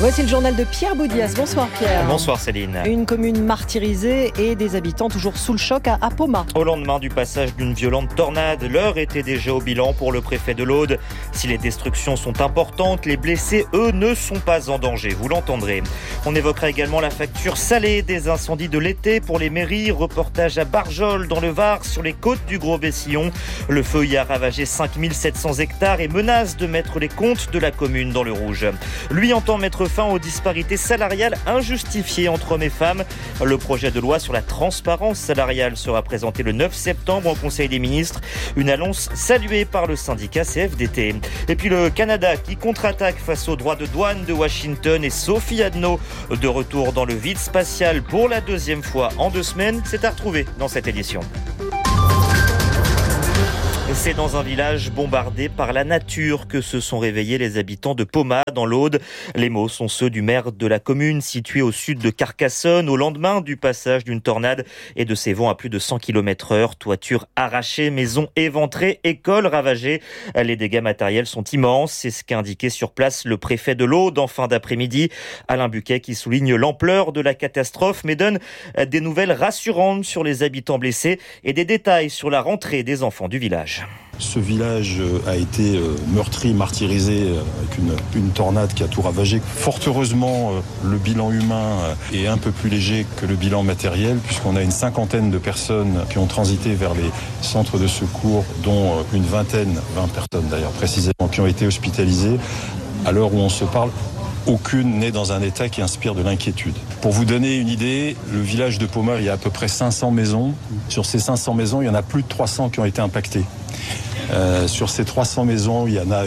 Voici le journal de Pierre Boudias. Bonsoir Pierre. Bonsoir Céline. Une commune martyrisée et des habitants toujours sous le choc à Poma. Au lendemain du passage d'une violente tornade, l'heure était déjà au bilan pour le préfet de l'Aude. Si les destructions sont importantes, les blessés, eux, ne sont pas en danger. Vous l'entendrez. On évoquera également la facture salée des incendies de l'été pour les mairies. Reportage à Barjol dans le Var, sur les côtes du Gros-Bessillon. Le feu y a ravagé 5700 hectares et menace de mettre les comptes de la commune dans le rouge. Lui entend mettre fin aux disparités salariales injustifiées entre hommes et femmes. Le projet de loi sur la transparence salariale sera présenté le 9 septembre au Conseil des ministres. Une annonce saluée par le syndicat CFDT. Et puis le Canada qui contre-attaque face aux droits de douane de Washington et Sophie Adno de retour dans le vide spatial pour la deuxième fois en 2 semaines. C'est à retrouver dans cette édition. C'est dans un village bombardé par la nature que se sont réveillés les habitants de Poma dans l'Aude. Les mots sont ceux du maire de la commune située au sud de Carcassonne au lendemain du passage d'une tornade et de ses vents à plus de 100 km/h. Toitures arrachées, maisons éventrées, écoles ravagées. Les dégâts matériels sont immenses. C'est ce qu'a indiqué sur place le préfet de l'Aude en fin d'après-midi. Alain Buquet qui souligne l'ampleur de la catastrophe mais donne des nouvelles rassurantes sur les habitants blessés et des détails sur la rentrée des enfants du village. Ce village a été meurtri, martyrisé avec une tornade qui a tout ravagé. Fort heureusement, le bilan humain est un peu plus léger que le bilan matériel puisqu'on a une 50aine de personnes qui ont transité vers les centres de secours, dont une 20 personnes d'ailleurs précisément, qui ont été hospitalisées. À l'heure où on se parle, aucune n'est dans un état qui inspire de l'inquiétude. Pour vous donner une idée, le village de Poma, il y a à peu près 500 maisons. Sur ces 500 maisons, il y en a plus de 300 qui ont été impactées. Sur ces 300 maisons, il y en a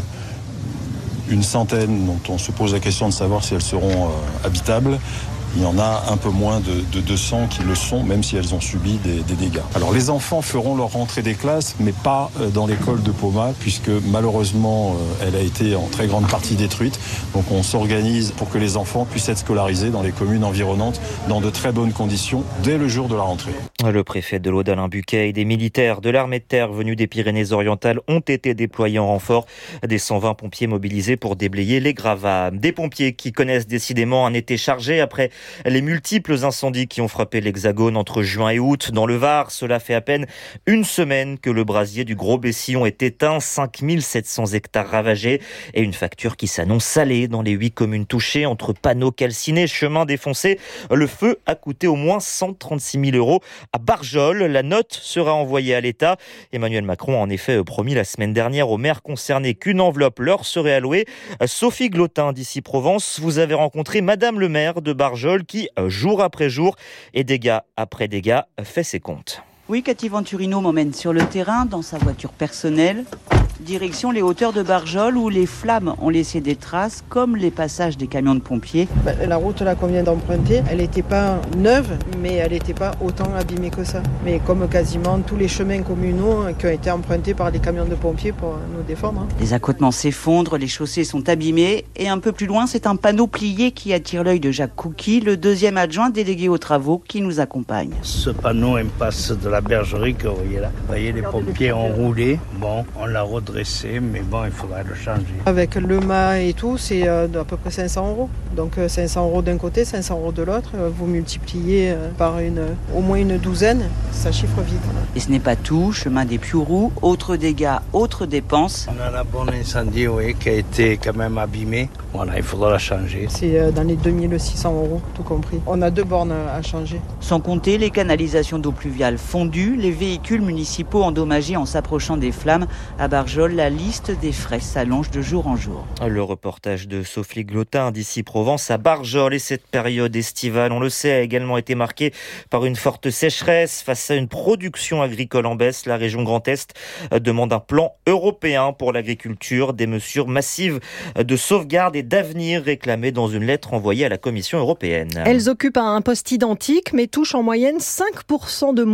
une centaine dont on se pose la question de savoir si elles seront habitables. Il y en a un peu moins de 200 qui le sont, même si elles ont subi des dégâts. Alors les enfants feront leur rentrée des classes, mais pas dans l'école de Poma, puisque malheureusement, elle a été en très grande partie détruite. Donc on s'organise pour que les enfants puissent être scolarisés dans les communes environnantes dans de très bonnes conditions dès le jour de la rentrée. Le préfet de l'Aude, Alain Buquet, et des militaires de l'armée de terre venus des Pyrénées-Orientales ont été déployés en renfort. Des 120 pompiers mobilisés pour déblayer les gravats. Des pompiers qui connaissent décidément un été chargé après les multiples incendies qui ont frappé l'Hexagone entre juin et août. Dans le Var, cela fait à peine une semaine que le brasier du Gros-Bessillon est éteint, 5700 hectares ravagés et une facture qui s'annonce salée dans les 8 communes touchées. Entre panneaux calcinés, chemins défoncés, le feu a coûté au moins 136 000 € à Barjol. La note sera envoyée à l'État. Emmanuel Macron a en effet promis la semaine dernière aux maires concernés qu'une enveloppe leur serait allouée. Sophie Glotin d'Ici Provence, vous avez rencontré Madame le maire de Barjol qui, jour après jour et dégâts après dégâts, fait ses comptes. Oui, Cathy Venturino m'emmène sur le terrain dans sa voiture personnelle. Direction les hauteurs de Barjol où les flammes ont laissé des traces comme les passages des camions de pompiers. La route là qu'on vient d'emprunter, elle n'était pas neuve, mais elle n'était pas autant abîmée que ça. Mais comme quasiment tous les chemins communaux qui ont été empruntés par les camions de pompiers pour nous défendre. Les accotements s'effondrent, les chaussées sont abîmées et un peu plus loin, c'est un panneau plié qui attire l'œil de Jacques Couky, le deuxième adjoint délégué aux travaux qui nous accompagne. Ce panneau impasse de la bergerie que vous voyez là. Vous voyez, les pompiers ont roulé. Bon, on l'a redressé, mais bon, il faudrait le changer. Avec le mât et tout, c'est à peu près 500 €. Donc 500 € d'un côté, 500 € de l'autre. Vous multipliez par au moins une douzaine, ça chiffre vite. Et ce n'est pas tout, chemin des Piourous, autres dégâts, autres dépenses. On a un bon incendie, oui, qui a été quand même abîmé. Voilà, il faudra la changer. C'est dans les 2600 €, tout compris. On a 2 bornes à changer. Sans compter les canalisations d'eau pluviale fondues, les véhicules municipaux endommagés en s'approchant des flammes. À Barjol, la liste des frais s'allonge de jour en jour. Le reportage de Sophie Glotin d'Ici Provence à Barjol. Et cette période estivale, on le sait, a également été marquée par une forte sécheresse. Face à une production agricole en baisse, la région Grand Est demande un plan européen pour l'agriculture, des mesures massives de sauvegarde et d'avenir réclamées dans une lettre envoyée à la Commission européenne. Elles occupent un poste identique mais touchent en moyenne 5% de moins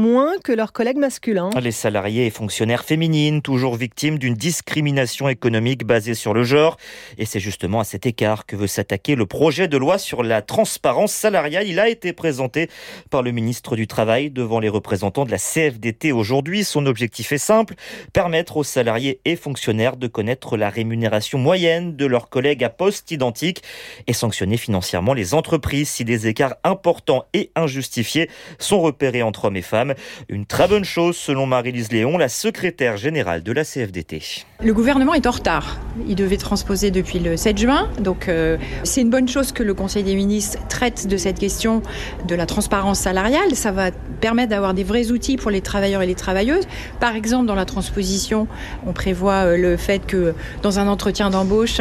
que leurs collègues masculins. Les salariés et fonctionnaires féminines, toujours victimes d'une discrimination économique basée sur le genre. Et c'est justement à cet écart que veut s'attaquer le projet de loi sur la transparence salariale. Il a été présenté par le ministre du Travail devant les représentants de la CFDT aujourd'hui. Son objectif est simple, permettre aux salariés et fonctionnaires de connaître la rémunération moyenne de leurs collègues à poste identique et sanctionner financièrement les entreprises si des écarts importants et injustifiés sont repérés entre hommes et femmes. Une très bonne chose selon Marie-Lise Léon, la secrétaire générale de la CFDT. Le gouvernement est en retard. Il devait transposer depuis le 7 juin. Donc c'est une bonne chose que le Conseil des ministres traite de cette question de la transparence salariale. Ça va permettre d'avoir des vrais outils pour les travailleurs et les travailleuses. Par exemple, dans la transposition, on prévoit le fait que dans un entretien d'embauche,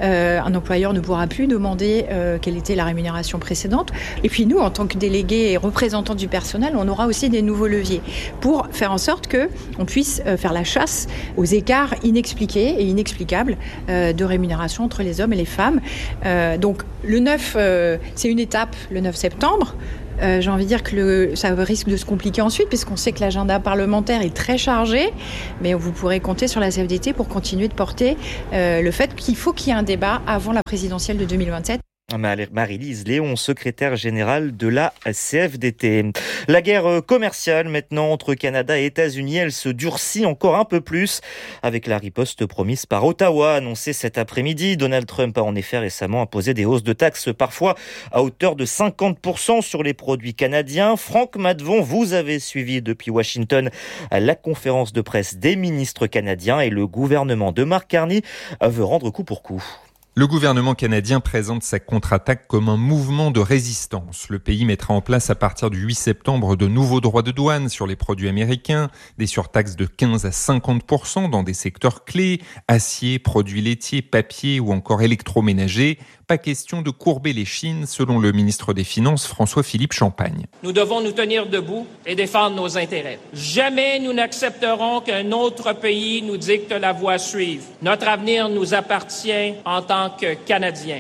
un employeur ne pourra plus demander quelle était la rémunération précédente. Et puis nous, en tant que délégués et représentants du personnel, on aura aussi des nouveaux leviers pour faire en sorte qu'on puisse faire la chasse aux écarts inexpliqués et inexplicables de rémunération entre les hommes et les femmes. Donc le 9, c'est une étape, le 9 septembre. J'ai envie de dire que ça risque de se compliquer ensuite, puisqu'on sait que l'agenda parlementaire est très chargé, mais vous pourrez compter sur la CFDT pour continuer de porter le fait qu'il faut qu'il y ait un débat avant la présidentielle de 2027. Marie-Lise Léon, secrétaire générale de la CFDT. La guerre commerciale maintenant entre Canada et États-Unis, elle se durcit encore un peu plus avec la riposte promise par Ottawa, annoncée cet après-midi. Donald Trump a en effet récemment imposé des hausses de taxes parfois à hauteur de 50% sur les produits canadiens. Franck Maddevon, vous avez suivi depuis Washington la conférence de presse des ministres canadiens et le gouvernement de Mark Carney veut rendre coup pour coup. Le gouvernement canadien présente sa contre-attaque comme un mouvement de résistance. Le pays mettra en place à partir du 8 septembre de nouveaux droits de douane sur les produits américains, des surtaxes de 15 à 50% dans des secteurs clés, acier, produits laitiers, papier ou encore électroménager. Pas question de courber les chines, selon le ministre des Finances François-Philippe Champagne. Nous devons nous tenir debout et défendre nos intérêts. Jamais nous n'accepterons qu'un autre pays nous dicte la voie à suivre. Notre avenir nous appartient en tant que Canadiens.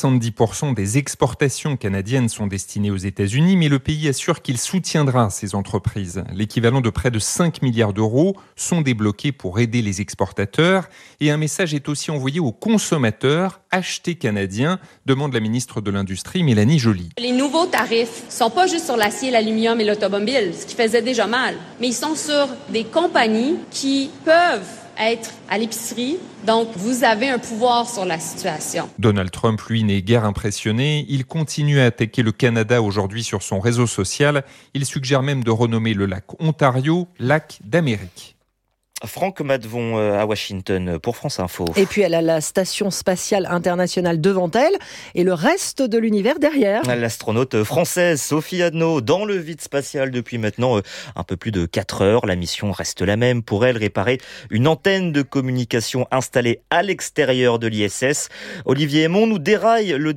70% des exportations canadiennes sont destinées aux États-Unis, mais le pays assure qu'il soutiendra ces entreprises. L'équivalent de près de 5 milliards d'euros sont débloqués pour aider les exportateurs. Et un message est aussi envoyé aux consommateurs. Achetez canadien, demande la ministre de l'Industrie, Mélanie Joly. Les nouveaux tarifs sont pas juste sur l'acier, l'aluminium et l'automobile, ce qui faisait déjà mal, mais ils sont sur des compagnies qui peuvent être à l'épicerie. Donc, vous avez un pouvoir sur la situation. Donald Trump, lui, n'est guère impressionné. Il continue à attaquer le Canada aujourd'hui sur son réseau social. Il suggère même de renommer le lac Ontario, lac d'Amérique. Franck Maddevon à Washington pour France Info. Et puis elle a la station spatiale internationale devant elle et le reste de l'univers derrière. L'astronaute française Sophie Adno dans le vide spatial depuis maintenant un peu plus de 4 heures. La mission reste la même pour elle, réparer une antenne de communication installée à l'extérieur de l'ISS. Olivier Aymon nous détaille le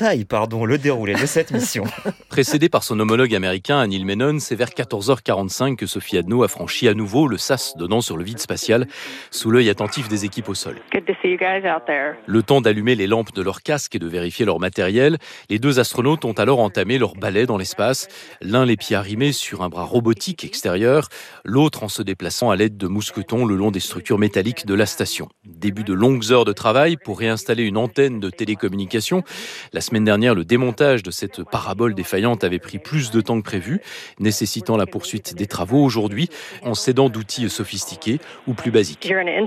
déroulé de cette mission. Précédée par son homologue américain Neil Menon, c'est vers 14h45 que Sophie Adno a franchi à nouveau le sas donnant sur le vide spatial, sous l'œil attentif des équipes au sol. Le temps d'allumer les lampes de leur casque et de vérifier leur matériel, les deux astronautes ont alors entamé leur balai dans l'espace, l'un les pieds arrimés sur un bras robotique extérieur, l'autre en se déplaçant à l'aide de mousquetons le long des structures métalliques de la station. Début de longues heures de travail pour réinstaller une antenne de télécommunication. La semaine dernière, le démontage de cette parabole défaillante avait pris plus de temps que prévu, nécessitant la poursuite des travaux aujourd'hui, en s'aidant d'outils sophistiqués ou plus basique.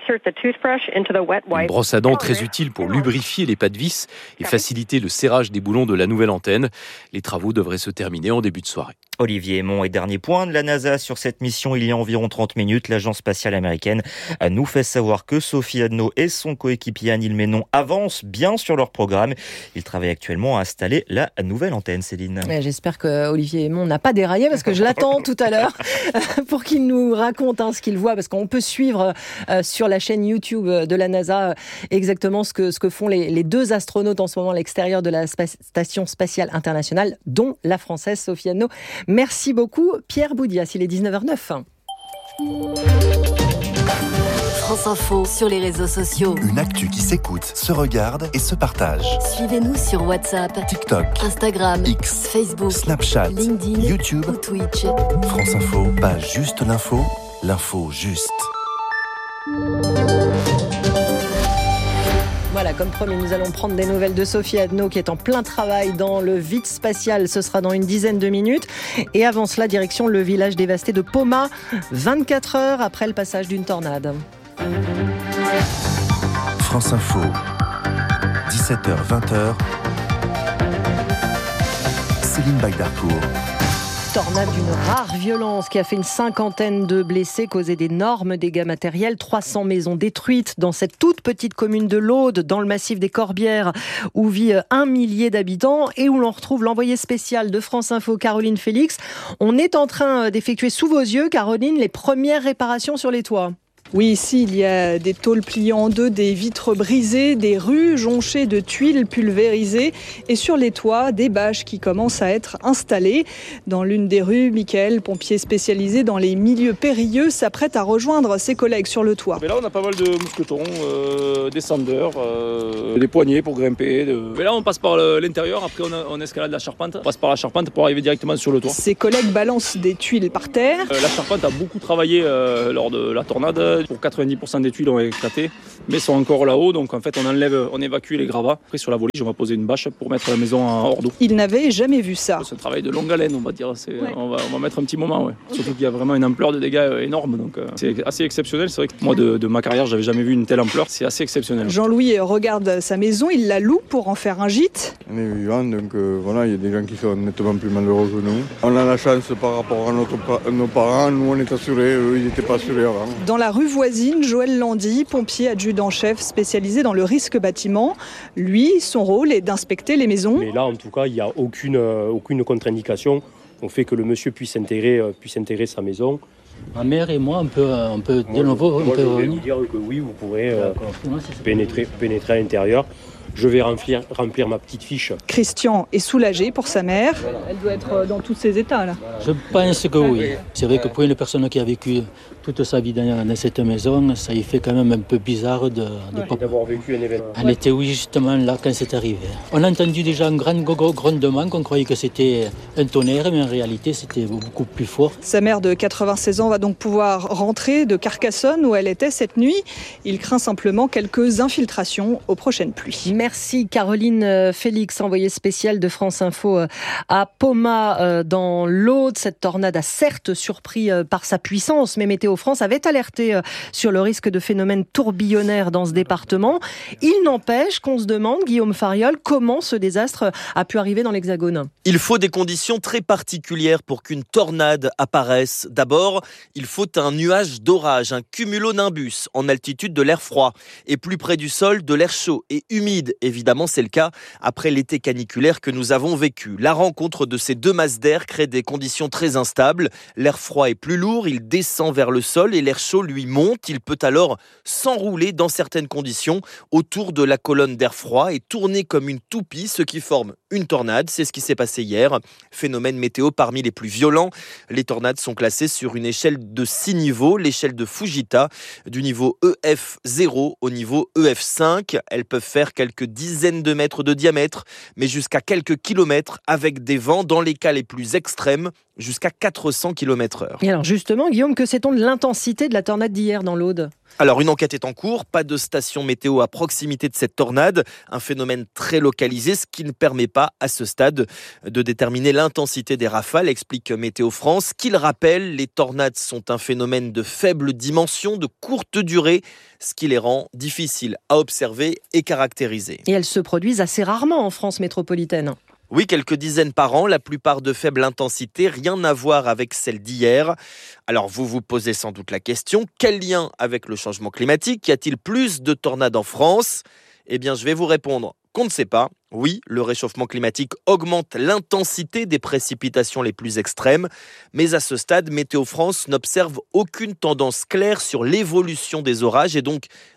Une brosse à dents très utile pour lubrifier les pas de vis et faciliter le serrage des boulons de la nouvelle antenne. Les travaux devraient se terminer en début de soirée. Olivier Aymon, et dernier point de la NASA sur cette mission, il y a environ 30 minutes, l'agence spatiale américaine nous fait savoir que Sophie Adno et son coéquipier Neil Menon avancent bien sur leur programme. Ils travaillent actuellement à installer la nouvelle antenne, Céline. J'espère que Olivier Aymon n'a pas déraillé parce que je l'attends tout à l'heure pour qu'il nous raconte ce qu'il voit, parce qu'on peut suivre sur la chaîne YouTube de la NASA exactement ce que font les deux astronautes en ce moment à l'extérieur de la station spatiale internationale, dont la française Sophie Adno. Merci beaucoup Pierre Boudias, il est 19h09. France Info sur les réseaux sociaux. Une actu qui s'écoute, se regarde et se partage. Suivez-nous sur WhatsApp, TikTok, Instagram, X, Facebook, Snapchat, LinkedIn, YouTube ou Twitch. France Info, pas juste l'info, l'info juste. Voilà, comme promis, nous allons prendre des nouvelles de Sophie Adno qui est en plein travail dans le vide spatial. Ce sera dans une dizaine de minutes. Et avant cela, direction le village dévasté de Poma, 24 heures après le passage d'une tornade. France Info, 17h, 20h. Céline Bagdarcourt. Tornade d'une rare violence qui a fait une 50aine de blessés, causé d'énormes dégâts matériels, 300 maisons détruites dans cette toute petite commune de l'Aude, dans le massif des Corbières, où vit 1 millier d'habitants et où l'on retrouve l'envoyée spéciale de France Info, Caroline Félix. On est en train d'effectuer sous vos yeux, Caroline, les premières réparations sur les toits. Oui, ici, il y a des tôles pliées en deux, des vitres brisées, des rues jonchées de tuiles pulvérisées et sur les toits, des bâches qui commencent à être installées. Dans l'une des rues, Michael, pompier spécialisé dans les milieux périlleux, s'apprête à rejoindre ses collègues sur le toit. Mais là, on a pas mal de mousquetons, descendeurs, des poignées pour grimper. Mais là, on passe par l'intérieur, après on escalade la charpente. On passe par la charpente pour arriver directement sur le toit. Ses collègues balancent des tuiles par terre. La charpente a beaucoup travaillé lors de la tornade. Pour 90% des tuiles ont éclaté, mais sont encore là-haut. Donc en fait, on évacue les gravats. Après, sur la voltige, on va poser une bâche pour mettre la maison hors d'eau. Il n'avait jamais vu ça. C'est un travail de longue haleine, on va dire. On va mettre un petit moment. Ouais. Okay. Surtout qu'il y a vraiment une ampleur de dégâts énorme. Donc c'est assez exceptionnel. C'est vrai que moi, de ma carrière, j'avais jamais vu une telle ampleur. C'est assez exceptionnel. Jean-Louis regarde sa maison, il la loue pour en faire un gîte. On est vivant, donc voilà, il y a des gens qui sont nettement plus malheureux que nous. On a la chance par rapport à nos parents. Nous, on est assurés. Eux, ils n'étaient pas assurés avant. Dans la rue voisine, Joël Landy, pompier adjudant-chef spécialisé dans le risque bâtiment. Lui, son rôle est d'inspecter les maisons. Mais là, en tout cas, il n'y a aucune contre-indication au fait que le monsieur puisse intégrer sa maison. Ma mère et moi, on peut de nouveau... Je vais vous dire que oui, vous pourrez pénétrer à l'intérieur. Je vais remplir ma petite fiche. Christian est soulagé pour sa mère. Elle doit être dans tous ses états, là. Je pense que oui. C'est vrai que pour une personne qui a vécu toute sa vie dans cette maison, ça y fait quand même un peu bizarre d'avoir vécu un événement. Elle était justement là quand c'est arrivé. On a entendu déjà un grand grondement, qu'on croyait que c'était un tonnerre, mais en réalité c'était beaucoup plus fort. Sa mère de 96 ans va donc pouvoir rentrer de Carcassonne où elle était cette nuit. Il craint simplement quelques infiltrations aux prochaines pluies. Merci Caroline Félix, envoyée spéciale de France Info à Poma dans l'Aude. Cette tornade a certes surpris par sa puissance, mais Météo France avait alerté sur le risque de phénomènes tourbillonnaires dans ce département. Il n'empêche qu'on se demande, Guillaume Fariol, comment ce désastre a pu arriver dans l'Hexagone. Il faut des conditions très particulières pour qu'une tornade apparaisse. D'abord, il faut un nuage d'orage, un cumulonimbus en altitude de l'air froid et plus près du sol de l'air chaud et humide. Évidemment, c'est le cas après l'été caniculaire que nous avons vécu. La rencontre de ces deux masses d'air crée des conditions très instables. L'air froid est plus lourd, il descend vers le sol et l'air chaud lui monte. Il peut alors s'enrouler dans certaines conditions autour de la colonne d'air froid et tourner comme une toupie, ce qui forme une tornade. C'est ce qui s'est passé hier. Phénomène météo parmi les plus violents. Les tornades sont classées sur une échelle de 6 niveaux, l'échelle de Fujita, du niveau EF0 au niveau EF5. Elles peuvent faire quelques dizaines de mètres de diamètre, mais jusqu'à quelques kilomètres avec des vents, dans les cas les plus extrêmes, jusqu'à 400 km/h. Et alors justement, Guillaume, que sait-on de l'intensité de la tornade d'hier dans l'Aude ? Alors une enquête est en cours, pas de station météo à proximité de cette tornade, un phénomène très localisé, ce qui ne permet pas à ce stade de déterminer l'intensité des rafales, explique Météo France, qu'il rappelle, les tornades sont un phénomène de faible dimension, de courte durée, ce qui les rend difficiles à observer et caractériser. Et elles se produisent assez rarement en France métropolitaine. Oui, quelques dizaines par an, la plupart de faible intensité, rien à voir avec celle d'hier. Alors vous vous posez sans doute la question, quel lien avec le changement climatique ? Y a-t-il plus de tornades en France ? Eh bien, je vais vous répondre qu'on ne sait pas. Oui, le réchauffement climatique augmente l'intensité des précipitations les plus extrêmes, mais à ce stade, Météo France n'observe aucune tendance claire sur l'évolution des orages et donc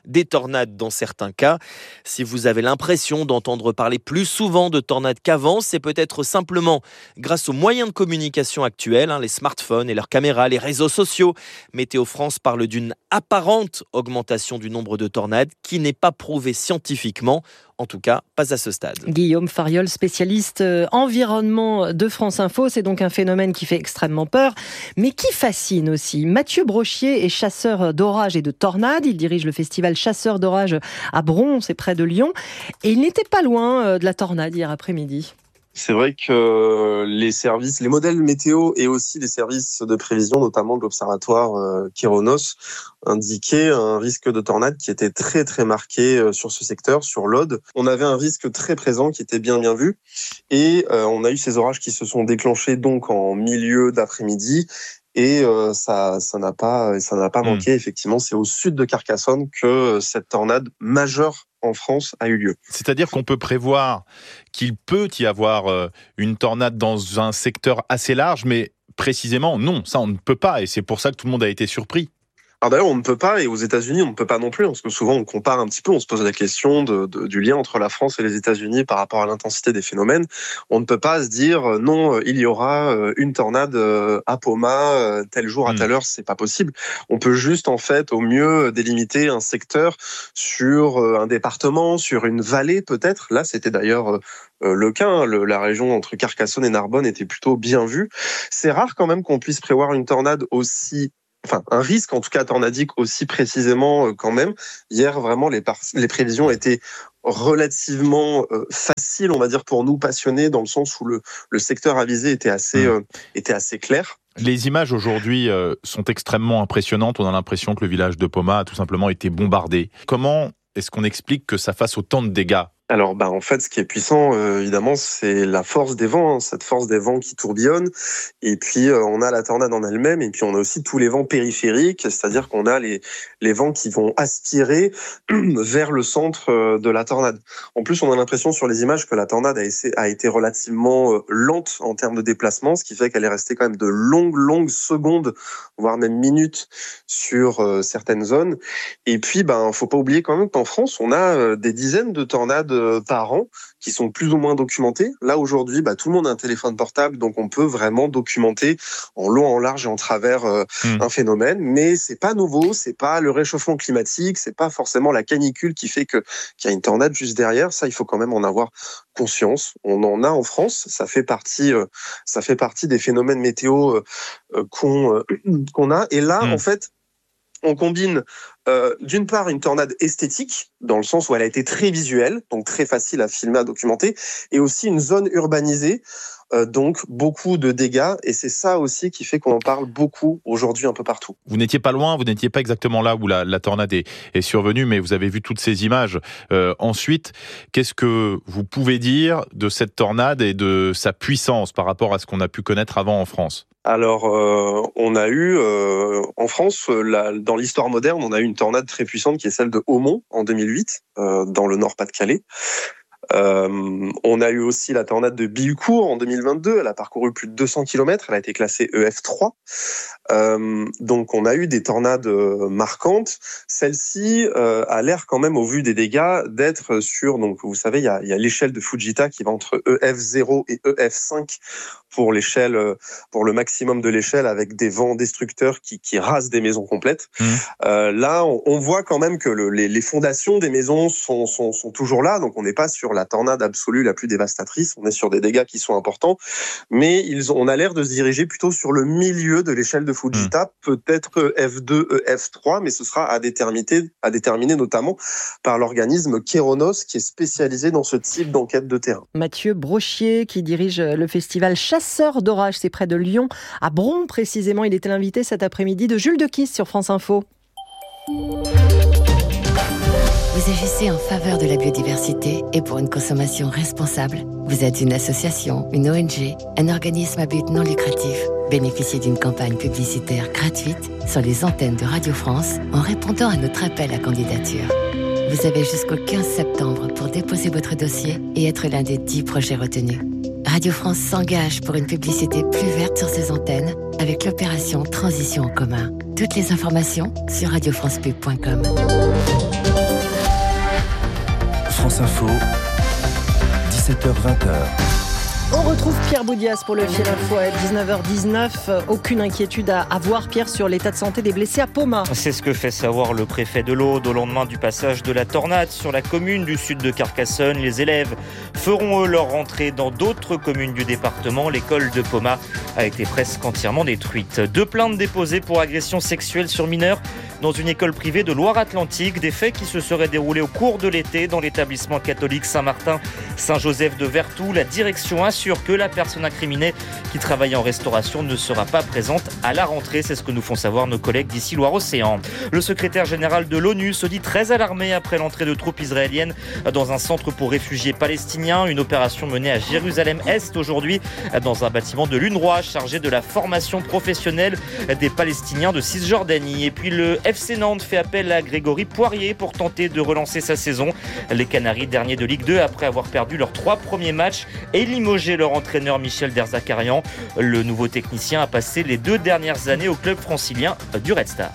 des tornades dans certains cas. Si vous avez l'impression d'entendre parler plus souvent de tornades qu'avant, c'est peut-être simplement grâce aux moyens de communication actuels, les smartphones et leurs caméras, les réseaux sociaux. Météo France parle d'une apparente augmentation du nombre de tornades qui n'est pas prouvée scientifiquement, en tout cas pas à ce stade. Guillaume Fariol, spécialiste environnement de France Info, c'est donc un phénomène qui fait extrêmement peur, mais qui fascine aussi. Mathieu Brochier est chasseur d'orages et de tornades, il dirige le festival Chasseurs d'orages à Bron, c'est près de Lyon, et il n'était pas loin de la tornade hier après-midi. C'est vrai que les modèles météo et aussi les services de prévision, notamment de l'observatoire Kéronos, indiquaient un risque de tornade qui était très très marqué sur ce secteur, sur l'Aude. On avait un risque très présent qui était bien vu, et on a eu ces orages qui se sont déclenchés donc en milieu d'après-midi. Et ça n'a pas manqué. Effectivement, c'est au sud de Carcassonne que cette tornade majeure en France a eu lieu. C'est-à-dire qu'on peut prévoir qu'il peut y avoir une tornade dans un secteur assez large, mais précisément, non, ça on ne peut pas. Et c'est pour ça que tout le monde a été surpris. Alors d'ailleurs, on ne peut pas, et aux États-Unis, on ne peut pas non plus, parce que souvent on compare un petit peu, on se pose la question du lien entre la France et les États-Unis par rapport à l'intensité des phénomènes. On ne peut pas se dire non, il y aura une tornade à Poma tel jour à telle heure, c'est pas possible. On peut juste en fait au mieux délimiter un secteur sur un département, sur une vallée peut-être. Là, c'était d'ailleurs le cas. La région entre Carcassonne et Narbonne était plutôt bien vue. C'est rare quand même qu'on puisse prévoir une tornade un risque en tout cas tornadique aussi précisément quand même. Hier, vraiment, les prévisions étaient relativement faciles, on va dire, pour nous passionnés, dans le sens où le secteur avisé était assez clair. Les images aujourd'hui sont extrêmement impressionnantes. On a l'impression que le village de Poma a tout simplement été bombardé. Comment est-ce qu'on explique que ça fasse autant de dégâts ? Alors, en fait, ce qui est puissant, évidemment, c'est la force des vents, cette force des vents qui tourbillonnent. Et puis, on a la tornade en elle-même, et puis on a aussi tous les vents périphériques, c'est-à-dire qu'on a les vents qui vont aspirer vers le centre de la tornade. En plus, on a l'impression sur les images que la tornade a été relativement lente en termes de déplacement, ce qui fait qu'elle est restée quand même de longues secondes, voire même minutes sur certaines zones. Et puis, faut pas oublier quand même qu'en France, on a des dizaines de tornades par an qui sont plus ou moins documentées. Là aujourd'hui, tout le monde a un téléphone portable, donc on peut vraiment documenter en long, en large et en travers un phénomène. Mais c'est pas nouveau, c'est pas le réchauffement climatique, c'est pas forcément la canicule qui fait qu'il y a une tornade juste derrière. Ça, il faut quand même en avoir conscience. On en a en France, ça fait partie des phénomènes météo qu'on a. Et là, en fait, on combine d'une part une tornade esthétique, dans le sens où elle a été très visuelle, donc très facile à filmer, à documenter, et aussi une zone urbanisée, donc beaucoup de dégâts, et c'est ça aussi qui fait qu'on en parle beaucoup aujourd'hui un peu partout. Vous n'étiez pas loin, vous n'étiez pas exactement là où la tornade est survenue, mais vous avez vu toutes ces images. Ensuite, qu'est-ce que vous pouvez dire de cette tornade et de sa puissance par rapport à ce qu'on a pu connaître avant en France ? Alors, on a eu, en France, dans l'histoire moderne, on a eu une tornade très puissante qui est celle de Haumont en 2008, dans le Nord-Pas-de-Calais. On a eu aussi la tornade de Bihucourt en 2022. Elle a parcouru plus de 200 km. Elle a été classée EF3. Donc, on a eu des tornades marquantes. Celle-ci a l'air quand même, au vu des dégâts, d'être sur... Donc, vous savez, il y a l'échelle de Fujita qui va entre EF0 et EF5 pour le maximum de l'échelle, avec des vents destructeurs qui rasent des maisons complètes. Là, on voit quand même que les fondations des maisons sont toujours là. Donc, on n'est pas sur la tornade absolue la plus dévastatrice. On est sur des dégâts qui sont importants. Mais on a l'air de se diriger plutôt sur le milieu de l'échelle de Fujita, peut-être F2, F3, mais ce sera à déterminer notamment par l'organisme Kéronos, qui est spécialisé dans ce type d'enquête de terrain. Mathieu Brochier, qui dirige le festival Chasseurs d'orages, c'est près de Lyon, à Bron précisément. Il était l'invité cet après-midi de Jules Dequisse sur France Info. Vous agissez en faveur de la biodiversité et pour une consommation responsable. Vous êtes une association, une ONG, un organisme à but non lucratif. Bénéficiez d'une campagne publicitaire gratuite sur les antennes de Radio France en répondant à notre appel à candidature. Vous avez jusqu'au 15 septembre pour déposer votre dossier et être l'un des 10 projets retenus. Radio France s'engage pour une publicité plus verte sur ses antennes avec l'opération Transition en commun. Toutes les informations sur radiofrancepub.com. France Info, 17h-20h. On retrouve Pierre Boudias pour le Fil Info à 19h19. Aucune inquiétude à avoir, Pierre, sur l'état de santé des blessés à Poma. C'est ce que fait savoir le préfet de l'Aude au lendemain du passage de la tornade sur la commune du sud de Carcassonne. Les élèves feront eux leur rentrée dans d'autres communes du département. L'école de Poma a été presque entièrement détruite. 2 plaintes déposées pour agression sexuelle sur mineurs dans une école privée de Loire-Atlantique. Des faits qui se seraient déroulés au cours de l'été dans l'établissement catholique Saint-Martin-Saint-Joseph de Vertou. La direction assure que la personne incriminée qui travaillait en restauration ne sera pas présente à la rentrée. C'est ce que nous font savoir nos collègues d'ici Loire-Océan. Le secrétaire général de l'ONU se dit très alarmé après l'entrée de troupes israéliennes dans un centre pour réfugiés palestiniens. Une opération menée à Jérusalem-Est aujourd'hui dans un bâtiment de l'UNRWA chargé de la formation professionnelle des Palestiniens de Cisjordanie. Et puis le FC Nantes fait appel à Grégory Poirier pour tenter de relancer sa saison. Les Canaries, derniers de Ligue 2 après avoir perdu leurs 3 premiers matchs et limogé leur entraîneur Michel Derzakarian. Le nouveau technicien a passé les 2 dernières années au club francilien du Red Star.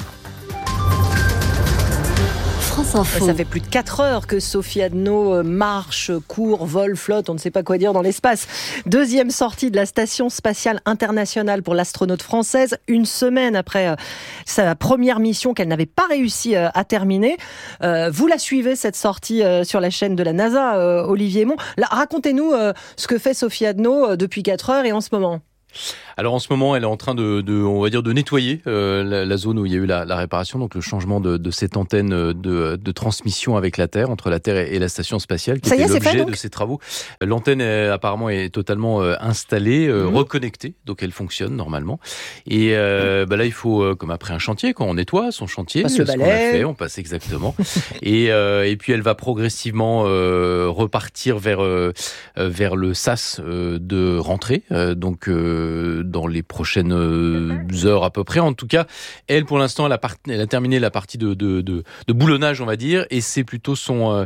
Ça fait plus de 4 heures que Sophie Adno marche, court, vole, flotte, on ne sait pas quoi dire dans l'espace. 2e sortie de la Station spatiale internationale pour l'astronaute française, une semaine après sa première mission qu'elle n'avait pas réussi à terminer. Vous la suivez, cette sortie, sur la chaîne de la NASA, Olivier Mont. Là, racontez-nous ce que fait Sophie Adno depuis 4 heures et en ce moment. Alors en ce moment, elle est en train on va dire, de nettoyer la zone où il y a eu la réparation, donc le changement de cette antenne de transmission avec la Terre, entre la Terre et la station spatiale, qui était l'objet de ces travaux. L'antenne apparemment est totalement installée, reconnectée, donc elle fonctionne normalement. Et là, il faut, comme après un chantier, quand on nettoie son chantier, ce qu'on a fait, on passe exactement. et puis elle va progressivement repartir vers le sas de rentrée, donc dans les prochaines heures à peu près. En tout cas, elle, pour l'instant, elle a terminé la partie de boulonnage, on va dire, et c'est plutôt son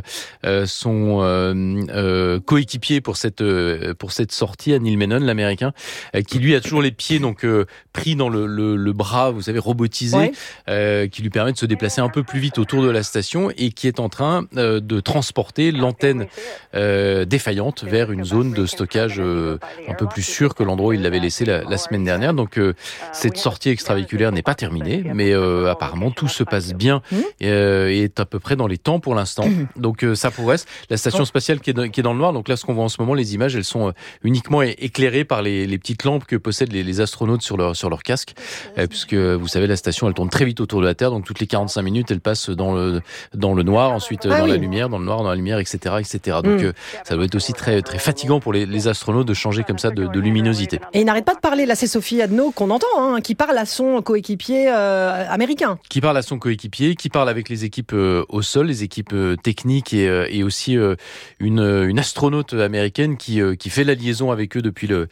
coéquipier pour cette sortie, Neil Menon, l'Américain, qui lui a toujours les pieds donc pris dans le bras, vous savez, robotisé, qui lui permet de se déplacer un peu plus vite autour de la station et qui est en train de transporter l'antenne défaillante vers une zone de stockage un peu plus sûre que l'endroit où il l'avait laissé la semaine dernière. Donc cette sortie extravéhiculaire n'est pas terminée, mais apparemment tout se passe bien et est à peu près dans les temps pour l'instant. Donc ça progresse. La station spatiale qui est dans le noir, donc là ce qu'on voit en ce moment, les images, elles sont uniquement éclairées par les petites lampes que possèdent les astronautes sur leur casque, puisque vous savez, la station elle tourne très vite autour de la Terre, donc toutes les 45 minutes elle passe dans le noir, ensuite dans la lumière, dans le noir, dans la lumière, etc. Donc ça doit être aussi très, très fatigant pour les astronautes de changer comme ça de luminosité. Et il n'arrête pas de parler, là c'est Sophie Adno qu'on entend, qui parle à son coéquipier américain. Qui parle à son coéquipier, qui parle avec les équipes au sol, les équipes techniques et aussi une astronaute américaine qui fait la liaison avec eux depuis le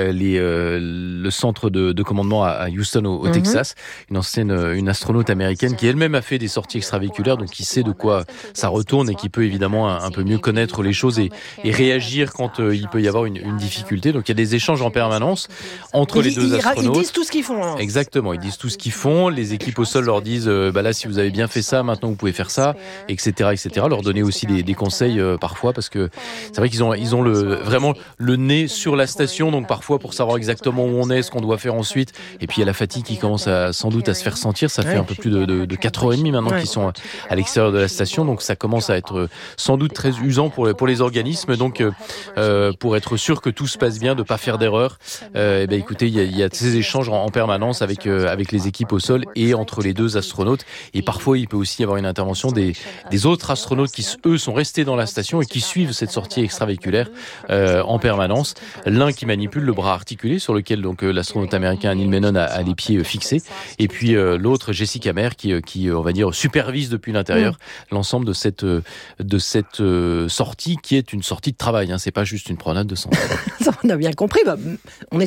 centre de commandement à Houston au Texas. Une astronaute américaine qui elle-même a fait des sorties extravéhiculaires, donc qui sait de quoi ça retourne et qui peut évidemment un peu mieux connaître les choses et réagir quand il peut y avoir une difficulté. Donc il y a des échanges en permanence entre les deux astronautes. Ils disent tout ce qu'ils font. Exactement, ils disent tout ce qu'ils font. Les équipes au sol leur disent là si vous avez bien fait ça, maintenant vous pouvez faire ça, etc. Leur donner aussi des conseils parfois, parce que c'est vrai qu'ils ont vraiment le nez sur la station, donc parfois pour savoir exactement où on est, ce qu'on doit faire ensuite. Et puis il y a la fatigue qui commence sans doute à se faire sentir. Ça fait un peu plus de 4h30 maintenant qu'ils sont à l'extérieur de la station, donc ça commence à être sans doute très usant pour les organismes. Donc pour être sûr que tout se passe bien, de pas faire d'erreur, écoutez, il y a ces échanges en permanence avec les équipes au sol et entre les deux astronautes. Et parfois il peut aussi y avoir une intervention des autres astronautes qui eux sont restés dans la station et qui suivent cette sortie extravéhiculaire en permanence. L'un qui manipule le bras articulé sur lequel donc l'astronaute américain Neil Menon a les pieds fixés, et puis l'autre, Jessica Meir, qui on va dire supervise depuis l'intérieur l'ensemble de cette sortie qui est une sortie de travail. C'est pas juste une promenade de santé. On a bien compris. On espère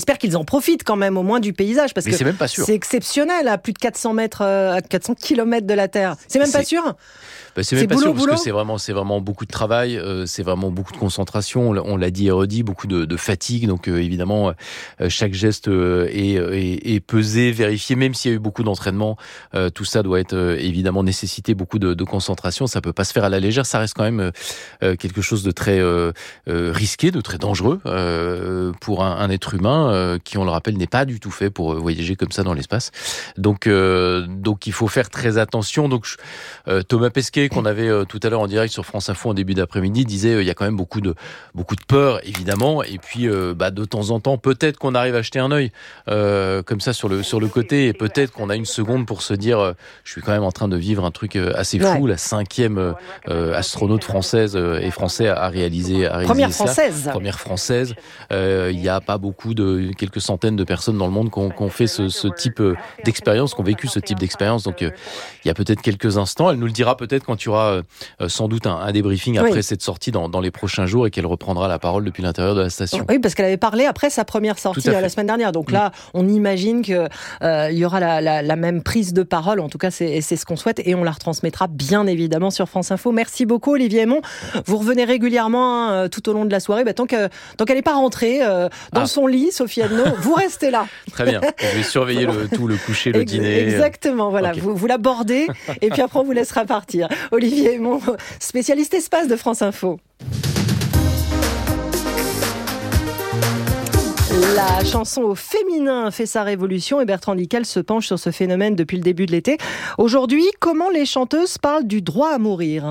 j'espère qu'ils en profitent quand même au moins du paysage, parce que c'est même pas sûr. C'est exceptionnel à plus de 400 km de la Terre. C'est même pas sûr. C'est même pas sûr, parce que c'est vraiment beaucoup de travail, c'est vraiment beaucoup de concentration. On l'a dit et redit, beaucoup de fatigue. Donc évidemment, chaque geste est pesé, vérifié. Même s'il y a eu beaucoup d'entraînement, tout ça doit être évidemment nécessiter beaucoup de concentration. Ça peut pas se faire à la légère. Ça reste quand même quelque chose de très risqué, de très dangereux pour un être humain qui, on le rappelle, n'est pas du tout fait pour voyager comme ça dans l'espace. Donc il faut faire très attention. Donc Thomas Pesquet, qu'on avait tout à l'heure en direct sur France Info en début d'après-midi, disait il y a quand même beaucoup de peur, évidemment, et puis de temps en temps peut-être qu'on arrive à jeter un œil comme ça sur le côté, et peut-être qu'on a une seconde pour se dire je suis quand même en train de vivre un truc assez fou. La 5e astronaute française et français à réaliser Première française. Il n'y a pas quelques centaines de personnes dans le monde qui ont fait ce type d'expérience, qui ont vécu ce type d'expérience. Donc il y a peut-être quelques instants. Elle nous le dira peut-être quand il y aura sans doute un débriefing après cette sortie dans les prochains jours, et qu'elle reprendra la parole depuis l'intérieur de la station. Oui, parce qu'elle avait parlé après sa première sortie la semaine dernière. Donc là, on imagine qu'il y aura la même prise de parole. En tout cas, c'est ce qu'on souhaite, et on la retransmettra bien évidemment sur France Info. Merci beaucoup, Olivier Aymon. Vous revenez régulièrement tout au long de la soirée. Tant qu'elle n'est pas rentrée dans son lit, Sophie Adno, vous restez là. Très bien. Je vais surveiller le coucher, le dîner. Exactement. Voilà. Okay. Vous l'abordez et puis après on vous laissera partir. Olivier Aymon, spécialiste espace de France Info. La chanson au féminin fait sa révolution, et Bertrand Dical se penche sur ce phénomène depuis le début de l'été. Aujourd'hui, comment les chanteuses parlent du droit à mourir ?